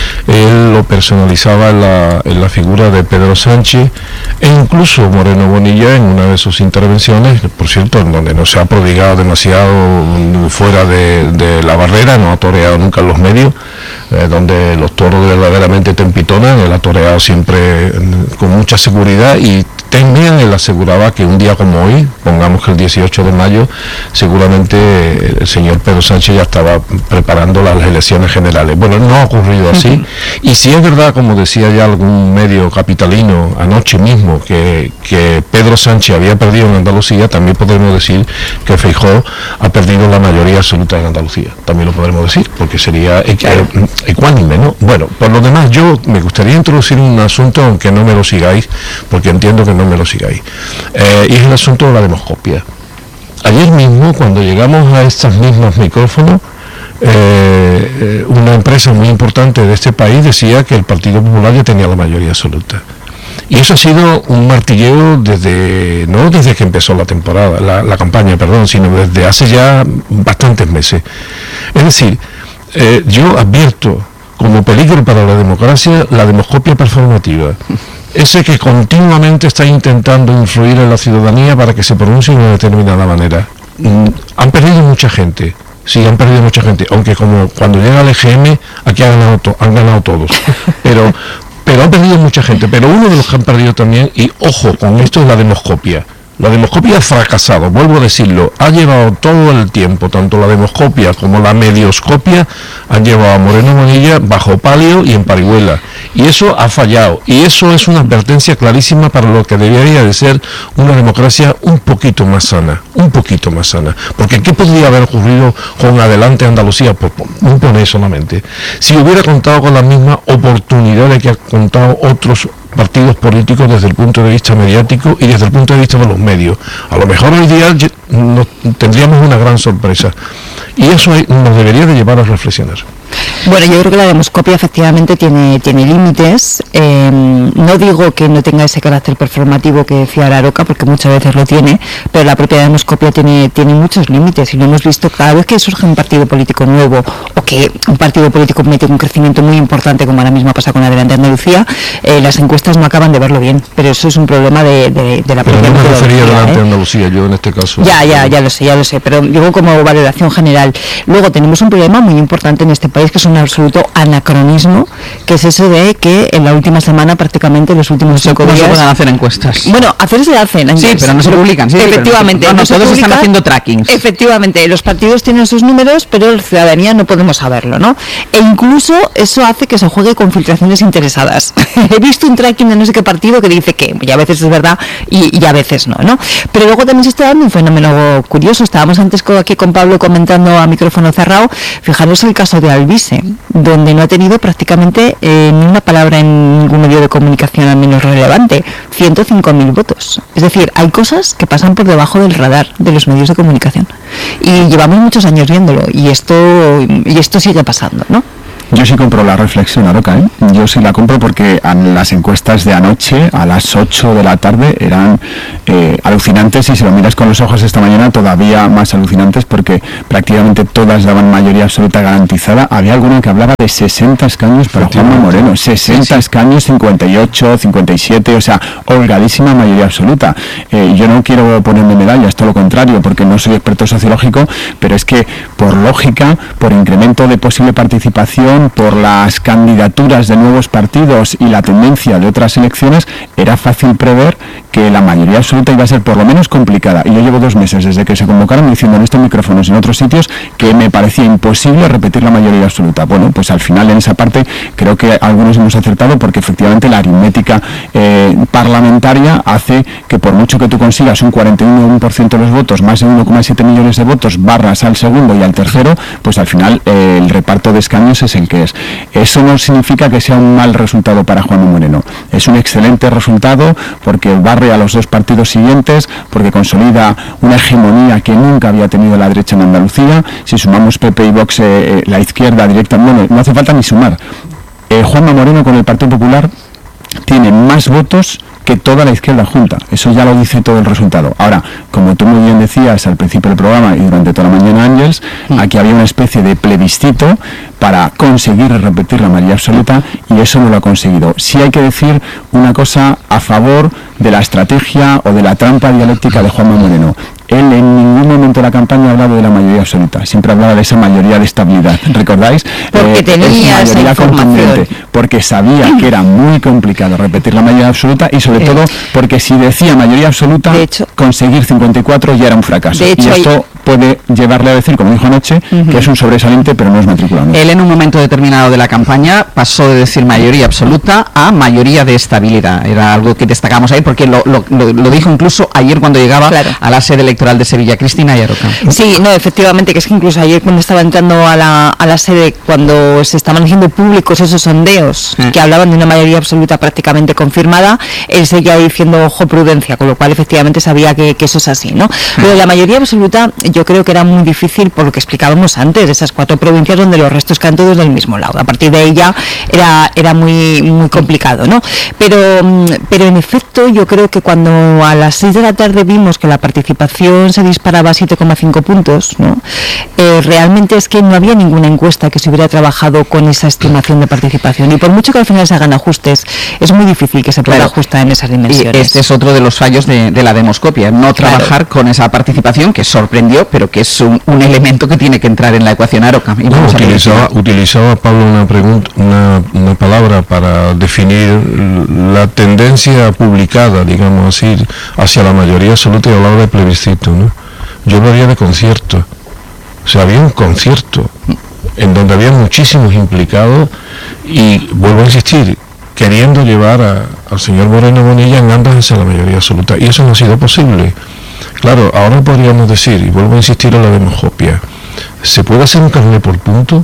él lo personalizaba en la, en la figura de Pedro Sánchez, e incluso Moreno Bonilla, en una de sus intervenciones, por cierto, en donde no se ha prodigado demasiado fuera de, de la barrera, no ha toreado nunca en los medios, eh, donde los toros verdaderamente tempitonan, él ha toreado siempre con mucha seguridad, y también él aseguraba que un día como hoy, pongamos que el dieciocho de mayo, seguramente el señor Pedro Sánchez ya estaba preparando las elecciones generales. Bueno, no ha ocurrido así, uh-huh. y si es verdad, como decía ya algún medio capitalino anoche mismo, que, que Pedro Sánchez había perdido en Andalucía, también podemos decir que Feijóo ha perdido la mayoría absoluta en Andalucía. También lo podremos decir, porque sería equ- ecuánime, ¿no? Bueno, por lo demás, yo me gustaría introducir un asunto, aunque no me lo sigáis, porque entiendo que no me lo sigáis, eh, y es el asunto de la demoscopia. Ayer mismo, cuando llegamos a estos mismos micrófonos, eh, eh, una empresa muy importante de este país decía que el Partido Popular ya tenía la mayoría absoluta. Y eso ha sido un martilleo desde, no desde que empezó la temporada, la, la campaña, perdón, sino desde hace ya bastantes meses. Es decir, eh, yo advierto como peligro para la democracia la demoscopia performativa. Ese que continuamente está intentando influir en la ciudadanía para que se pronuncie de una determinada manera. Mm, han perdido mucha gente, sí, han perdido mucha gente, aunque como cuando llega el E G M, aquí han ganado, to- han ganado todos, pero, pero han perdido mucha gente, pero uno de los que han perdido también, y ojo con esto, es la demoscopia. La demoscopia ha fracasado, vuelvo a decirlo, ha llevado todo el tiempo, tanto la demoscopia como la medioscopia, han llevado a Moreno Bonilla bajo palio y en parihuela, y eso ha fallado, y eso es una advertencia clarísima para lo que debería de ser una democracia un poquito más sana, un poquito más sana, porque ¿qué podría haber ocurrido con Adelante Andalucía? Pues un poner solamente, si hubiera contado con las mismas oportunidades que han contado otros partidos políticos desde el punto de vista mediático y desde el punto de vista de los medios. A lo mejor hoy día nos tendríamos una gran sorpresa, y eso nos debería de llevar a reflexionar. Bueno, yo creo que la demoscopia efectivamente tiene tiene límites. Eh, no digo que no tenga ese carácter performativo que decía Aroca, porque muchas veces lo tiene, pero la propia demoscopia tiene tiene muchos límites, y lo hemos visto cada vez que surge un partido político nuevo, o que un partido político mete un crecimiento muy importante, como ahora mismo pasa con Adelante Andalucía, eh, las encuestas no acaban de verlo bien, pero eso es un problema de, de, de la pero propia no me refería a Adelante ¿eh? Andalucía, yo en este caso. Ya, ya, ya lo sé, ya lo sé, pero digo como valoración general. Luego tenemos un problema muy importante en este país, que son un absoluto anacronismo, que es eso de que en la última semana, prácticamente los últimos cinco ¿Cómo días... se pueden hacer encuestas? Bueno, hacer se hacen. Sí, pero no se publican. Sí, efectivamente. No, no, no todos publica, están haciendo trackings. Efectivamente, los partidos tienen sus números, pero la ciudadanía no podemos saberlo, ¿no? E incluso eso hace que se juegue con filtraciones interesadas. He visto un tracking de no sé qué partido que dice que, y a veces es verdad y, y a veces no, ¿no? Pero luego también se está dando un fenómeno curioso. Estábamos antes aquí con Pablo comentando a micrófono cerrado. Fijaros el caso de Alvise, donde no ha tenido prácticamente eh, ni una palabra en ningún medio de comunicación al menos relevante. ciento cinco mil votos. Es decir, hay cosas que pasan por debajo del radar de los medios de comunicación. Y llevamos muchos años viéndolo y esto, y esto sigue pasando, ¿no? Yo sí compro la reflexión, Aroca, ¿eh? Yo sí la compro porque las encuestas de anoche a las ocho de la tarde eran eh, alucinantes, y si lo miras con los ojos esta mañana todavía más alucinantes, porque prácticamente todas daban mayoría absoluta garantizada. Había alguna que hablaba de sesenta escaños para Juanma Moreno, sesenta sí, sí. escaños, cincuenta y ocho, cincuenta y siete, o sea, holgadísima mayoría absoluta. Eh, yo no quiero ponerme medallas, todo lo contrario, porque no soy experto sociológico, pero es que por lógica, por incremento de posible participación, por las candidaturas de nuevos partidos y la tendencia de otras elecciones, era fácil prever que la mayoría absoluta iba a ser por lo menos complicada. Y yo llevo dos meses desde que se convocaron diciendo en estos micrófonos y en otros sitios que me parecía imposible repetir la mayoría absoluta. Bueno, pues al final en esa parte creo que algunos hemos acertado, porque efectivamente la aritmética eh, parlamentaria hace que por mucho que tú consigas un cuarenta y uno por ciento de los votos, más de uno coma siete millones de votos, barras al segundo y al tercero, pues al final eh, el reparto de escaños es el que es. Eso no significa que sea un mal resultado para Juanma Moreno. Es un excelente resultado porque barre a los dos partidos siguientes, porque consolida una hegemonía que nunca había tenido la derecha en Andalucía. Si sumamos P P y Vox, eh, la izquierda directa, bueno, no hace falta ni sumar. Eh, Juanma Moreno con el Partido Popular tiene más votos que toda la izquierda junta. Eso ya lo dice todo el resultado. Ahora, como tú muy bien decías al principio del programa y durante toda la mañana, Ángeles, mm. aquí había una especie de plebiscito para conseguir repetir la mayoría absoluta, y eso no lo ha conseguido. Sí hay que decir una cosa a favor de la estrategia o de la trampa dialéctica de Juanma Moreno. Él en ningún momento de la campaña ha hablado de la mayoría absoluta, siempre hablaba de esa mayoría de estabilidad, ¿recordáis? Porque eh, tenía esa información, porque sabía que era muy complicado repetir la mayoría absoluta, y sobre eh. todo porque si decía mayoría absoluta, de hecho, conseguir cincuenta y cuatro ya era un fracaso. De hecho, y esto hay... puede llevarle a decir, como dijo anoche, uh-huh. que es un sobresaliente, pero no es matriculado. Él en un momento determinado de la campaña pasó de decir mayoría absoluta a mayoría de estabilidad. Era algo que destacamos ahí, porque lo, lo, lo, lo dijo incluso ayer cuando llegaba claro. a la sede electoral de Sevilla. Cristina y Aroca. Sí, no, efectivamente, que es que incluso ayer cuando estaba entrando a la, a la sede, cuando se estaban haciendo públicos esos sondeos eh. que hablaban de una mayoría absoluta prácticamente confirmada, él seguía diciendo ojo prudencia, con lo cual efectivamente sabía que, que eso es así, ¿no? Pero la mayoría absoluta yo creo que era muy difícil por lo que explicábamos antes, de esas cuatro provincias donde los restos caen todos del mismo lado. A partir de ella era, era muy, muy complicado, ¿no? Pero, pero en efecto yo creo que cuando a las seis de la tarde vimos que la participación se disparaba a siete coma cinco puntos, ¿no? Eh, realmente es que no había ninguna encuesta que se hubiera trabajado con esa estimación de participación, y por mucho que al final se hagan ajustes, es muy difícil que se pueda claro. ajustar en esas dimensiones. Y este es otro de los fallos de, de la demoscopia, no claro. trabajar con esa participación que sorprendió, pero que es un, un elemento que tiene que entrar en la ecuación, Aroca. Y no, utilizaba, utilizaba Pablo una, pregunta, una, una palabra para definir la tendencia publicada, digamos así, hacia la mayoría absoluta, y hablaba de plebiscito, ¿no? Yo hablaría de concierto. O sea, había un concierto en donde había muchísimos implicados, y vuelvo a insistir, queriendo llevar a, al señor Moreno Bonilla en andas hacia la mayoría absoluta, y eso no ha sido posible. Claro, ahora podríamos decir, y vuelvo a insistir en la demoscopia, ¿se puede hacer un carnet por punto?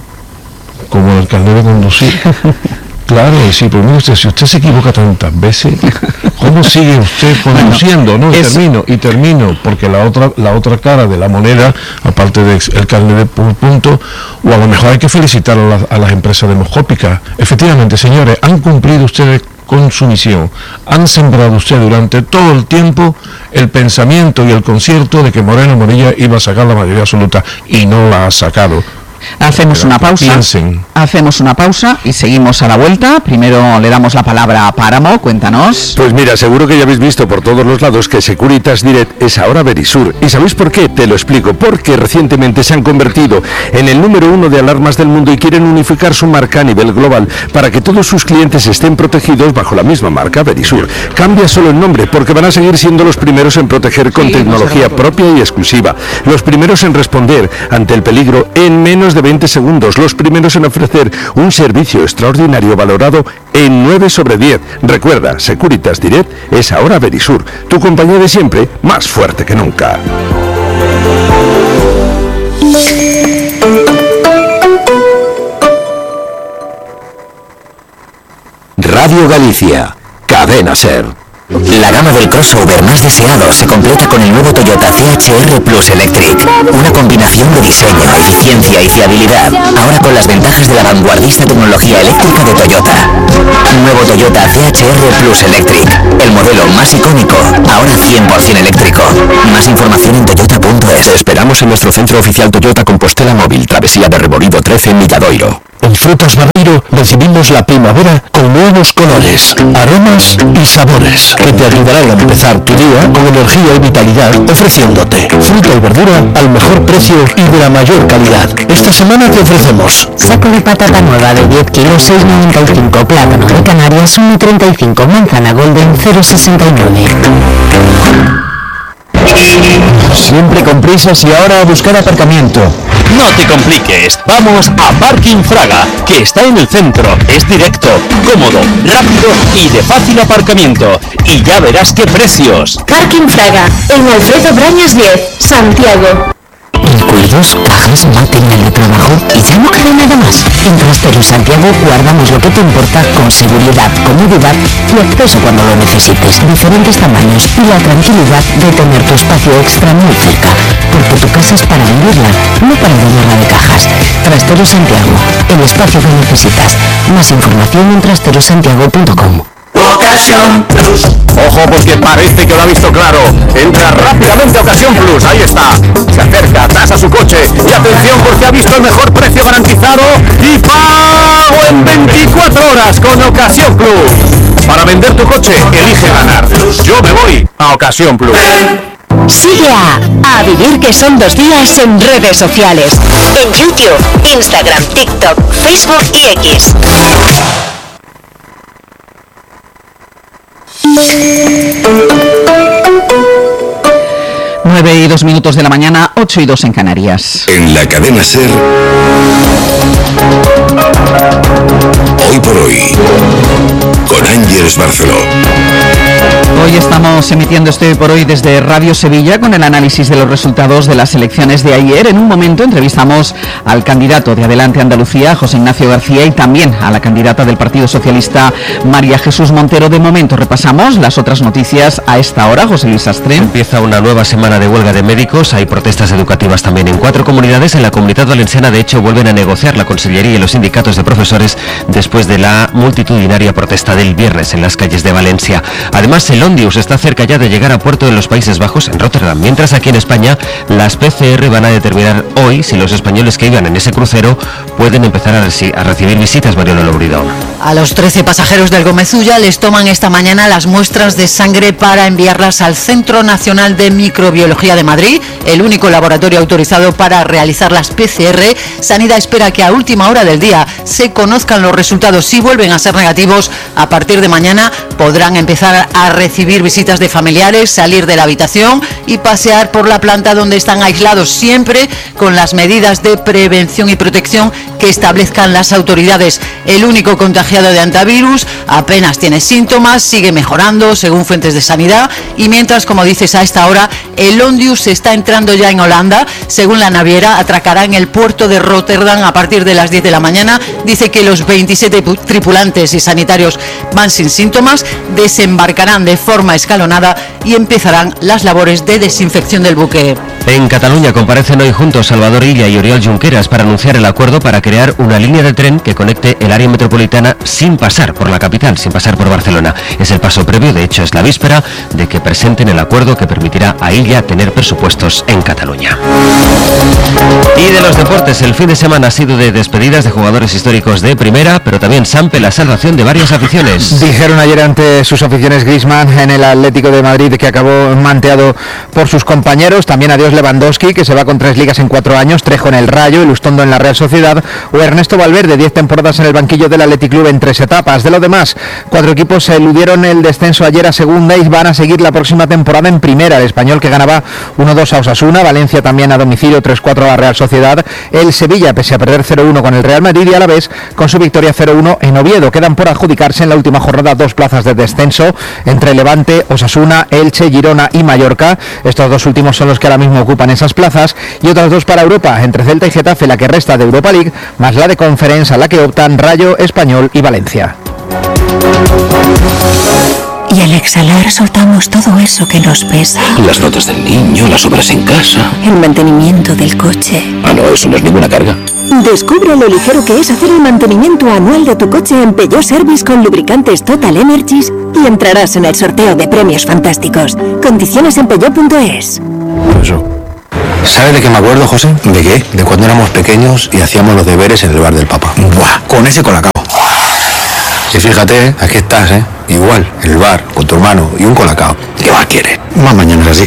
Como el carnet de conducir. Claro, sí, pero mire usted, si usted se equivoca tantas veces, ¿cómo sigue usted conduciendo? No, y termino, y termino, porque la otra, la otra cara de la moneda, aparte del carnet de por punto, o a lo mejor hay que felicitar a, la, a las empresas demoscópicas. Efectivamente, señores, han cumplido ustedes con su misión, han sembrado usted durante todo el tiempo el pensamiento y el concierto de que Moreno Bonilla iba a sacar la mayoría absoluta, y no la ha sacado. Hacemos Pero una pausa. Piensen. Hacemos una pausa y seguimos a la vuelta. Primero le damos la palabra a Páramo. Cuéntanos. Pues mira, seguro que ya habéis visto por todos los lados que Securitas Direct es ahora Verisur. ¿Y sabéis por qué? Te lo explico. Porque recientemente se han convertido en el número uno de alarmas del mundo y quieren unificar su marca a nivel global para que todos sus clientes estén protegidos bajo la misma marca, Verisur. Cambia solo el nombre porque van a seguir siendo los primeros en proteger con tecnología propia y exclusiva. Los primeros en responder ante el peligro en menos de veinte segundos. Los primeros en ofrecer un servicio extraordinario valorado en nueve sobre diez. Recuerda, Securitas Direct es ahora Verisur, tu compañía de siempre, más fuerte que nunca. Radio Galicia, Cadena SER. La gama del crossover más deseado se completa con el nuevo Toyota C H R Plus Electric. Una combinación de diseño, eficiencia y fiabilidad. Ahora con las ventajas de la vanguardista tecnología eléctrica de Toyota. Nuevo Toyota C H R Plus Electric. El modelo más icónico, ahora cien por ciento eléctrico. Más información en toyota punto es. Te esperamos en nuestro centro oficial Toyota Compostela Móvil, Travesía de Rebolido trece en Milladoiro. En Frutas Barreiro recibimos la primavera con nuevos colores, aromas y sabores que te ayudarán a empezar tu día con energía y vitalidad, ofreciéndote fruta y verdura al mejor precio y de la mayor calidad. Esta semana te ofrecemos saco de patata nueva de diez kilos, seis noventa y cinco, plátano de Canarias uno treinta y cinco, manzana golden cero sesenta y nueve. Siempre con prisas y ahora a buscar aparcamiento. No te compliques, vamos a Parking Fraga, que está en el centro, es directo, cómodo, rápido y de fácil aparcamiento. Y ya verás qué precios. Parking Fraga, en Alfredo Brañas diez, Santiago. Recuerdos, cajas, material de trabajo y ya no cabe nada más. En Trasteros Santiago guardamos lo que te importa con seguridad, comodidad y acceso cuando lo necesites. Diferentes tamaños y la tranquilidad de tener tu espacio extra muy cerca. Porque tu casa es para vivirla, no para llenarla de cajas. Trasteros Santiago, el espacio que necesitas. Más información en trasteros santiago punto com. Ocasión Plus. Ojo porque parece que lo ha visto claro. Entra rápidamente a Ocasión Plus, ahí está. Se acerca, tasa su coche y atención porque ha visto el mejor precio garantizado y pago en veinticuatro horas con Ocasión Plus. Para vender tu coche, elige ganar. Yo me voy a Ocasión Plus. Sigue a A Vivir que son dos días en redes sociales. En YouTube, Instagram, TikTok, Facebook y X. Nueve y dos minutos de la mañana, ocho y dos en Canarias. En la cadena SER, hoy por hoy, con Ángeles Barceló. Hoy estamos emitiendo este Hoy por Hoy desde Radio Sevilla con el análisis de los resultados de las elecciones de ayer. En un momento entrevistamos al candidato de Adelante Andalucía, José Ignacio García, y también a la candidata del Partido Socialista, María Jesús Montero. De momento repasamos las otras noticias a esta hora. José Luis Astre. Empieza una nueva semana de huelga de médicos. Hay protestas educativas también en cuatro comunidades. En la Comunidad Valenciana, de hecho, vuelven a negociar la Consellería y los sindicatos de profesores después de la multitudinaria protesta del viernes en las calles de Valencia. Además, el Ondius está cerca ya de llegar a puerto de los Países Bajos, en Rotterdam, mientras aquí en España las P C R van a determinar hoy si los españoles que iban en ese crucero pueden empezar a, reci- a recibir visitas. Mariano Lobrido. A los trece pasajeros del Gomezulla les toman esta mañana las muestras de sangre para enviarlas al Centro Nacional de Microbiología de Madrid, el único laboratorio autorizado para realizar las P C R. Sanidad espera que a última hora del día se conozcan los resultados. Si vuelven a ser negativos, a partir de mañana podrán empezar a recibir visitas de familiares, salir de la habitación y pasear por la planta donde están aislados, siempre con las medidas de prevención y protección que establezcan las autoridades. El único contagiado de antivirus apenas tiene síntomas, sigue mejorando según fuentes de sanidad, y mientras, como dices, a esta hora el Ondius está entrando ya en Holanda. Según la naviera, atracará en el puerto de Rotterdam a partir de las diez de la mañana. Dice que los veintisiete tripulantes y sanitarios van sin síntomas, desembarcarán de forma escalonada y empezarán las labores de desinfección del buque. En Cataluña comparecen hoy juntos Salvador Illa y Oriol Junqueras para anunciar el acuerdo para que crear una línea de tren que conecte el área metropolitana sin pasar por la capital, sin pasar por Barcelona. Es el paso previo, de hecho es la víspera de que presenten el acuerdo que permitirá a Illa tener presupuestos en Cataluña. Y de los deportes, el fin de semana ha sido de despedidas de jugadores históricos de primera, pero también Sampe la salvación de varias aficiones. Dijeron ayer ante sus aficiones Griezmann en el Atlético de Madrid, que acabó manteado por sus compañeros. También adiós Lewandowski, que se va con tres ligas en cuatro años, Trejo en el Rayo, Ilustondo en la Real Sociedad, o Ernesto Valverde, diez temporadas en el banquillo del Athletic Club en tres etapas. De lo demás, cuatro equipos se eludieron el descenso ayer a segunda y van a seguir la próxima temporada en primera. El Español, que ganaba uno dos a Osasuna, Valencia también a domicilio tres cuatro a la Real Sociedad, el Sevilla, pese a perder cero uno con el Real Madrid, y a la vez con su victoria cero uno en Oviedo. Quedan por adjudicarse en la última jornada dos plazas de descenso entre Levante, Osasuna, Elche, Girona y Mallorca. Estos dos últimos son los que ahora mismo ocupan esas plazas, y otras dos para Europa, entre Celta y Getafe, la que resta de Europa League, más la de Conference, a la que optan Rayo, Español y Valencia. Y al exhalar soltamos todo eso que nos pesa. Las notas del niño, las obras en casa. El mantenimiento del coche. Ah, no, eso no es ninguna carga. Descubre lo ligero que es hacer el mantenimiento anual de tu coche en Peugeot Service con lubricantes Total Energies y entrarás en el sorteo de premios fantásticos. Condiciones en peugeot punto es. Eso. ¿Sabes de qué me acuerdo, José? ¿De qué? De cuando éramos pequeños y hacíamos los deberes en el bar del Papa. ¡Buah! Con ese colacao. Y fíjate, aquí estás, ¿eh? Igual, en el bar, con tu hermano y un colacao. ¿Qué más quieres? Más mañana es así.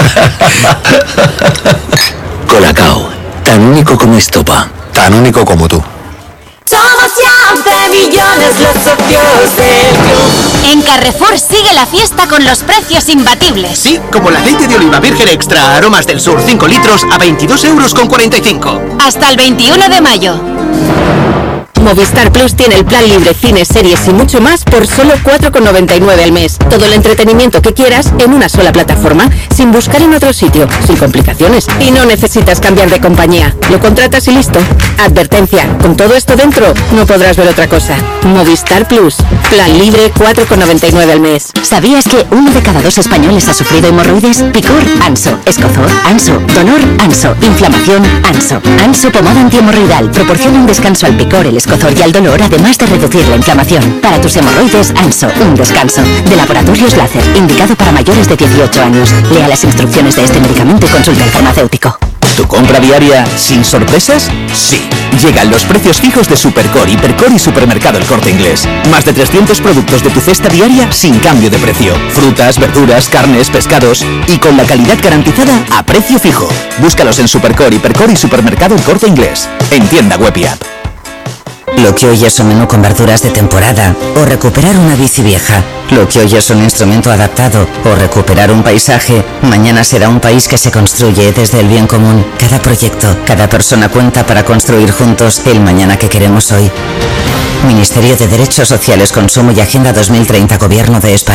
Colacao, tan único como estopa. Tan único como tú. Somos ya de millones los socios del club. En Carrefour sigue la fiesta con los precios imbatibles. Sí, como el aceite de oliva virgen extra Aromas del Sur cinco litros a veintidós euros con cuarenta y cinco. Hasta el veintiuno de mayo. Movistar Plus tiene el plan libre, cines, series y mucho más por solo cuatro con noventa y nueve al mes. Todo el entretenimiento que quieras en una sola plataforma, sin buscar en otro sitio, sin complicaciones. Y no necesitas cambiar de compañía. Lo contratas y listo. Advertencia, con todo esto dentro, no podrás ver otra cosa. Movistar Plus, plan libre, cuatro con noventa y nueve al mes. ¿Sabías que uno de cada dos españoles ha sufrido hemorroides? Picor, Anso. Escozor, Anso. Dolor, Anso. Inflamación, Anso. Anso pomada antihemorroidal proporciona un descanso al picor, el escozor y al dolor, además de reducir la inflamación. Para tus hemorroides, Anso, un descanso. De Laboratorios Láser, indicado para mayores de dieciocho años. Lea las instrucciones de este medicamento y consulte al farmacéutico. ¿Tu compra diaria sin sorpresas? Sí. Llegan los precios fijos de Supercore, Hipercore y Supermercado El Corte Inglés. Más de trescientos productos de tu cesta diaria sin cambio de precio. Frutas, verduras, carnes, pescados y con la calidad garantizada a precio fijo. Búscalos en Supercore, Hipercore y Supermercado El Corte Inglés. En tienda web y app. Lo que hoy es un menú con verduras de temporada o recuperar una bici vieja. Lo que hoy es un instrumento adaptado o recuperar un paisaje, mañana será un país que se construye desde el bien común. Cada proyecto, cada persona cuenta para construir juntos el mañana que queremos hoy. Ministerio de Derechos Sociales, Consumo y Agenda dos mil treinta, Gobierno de España.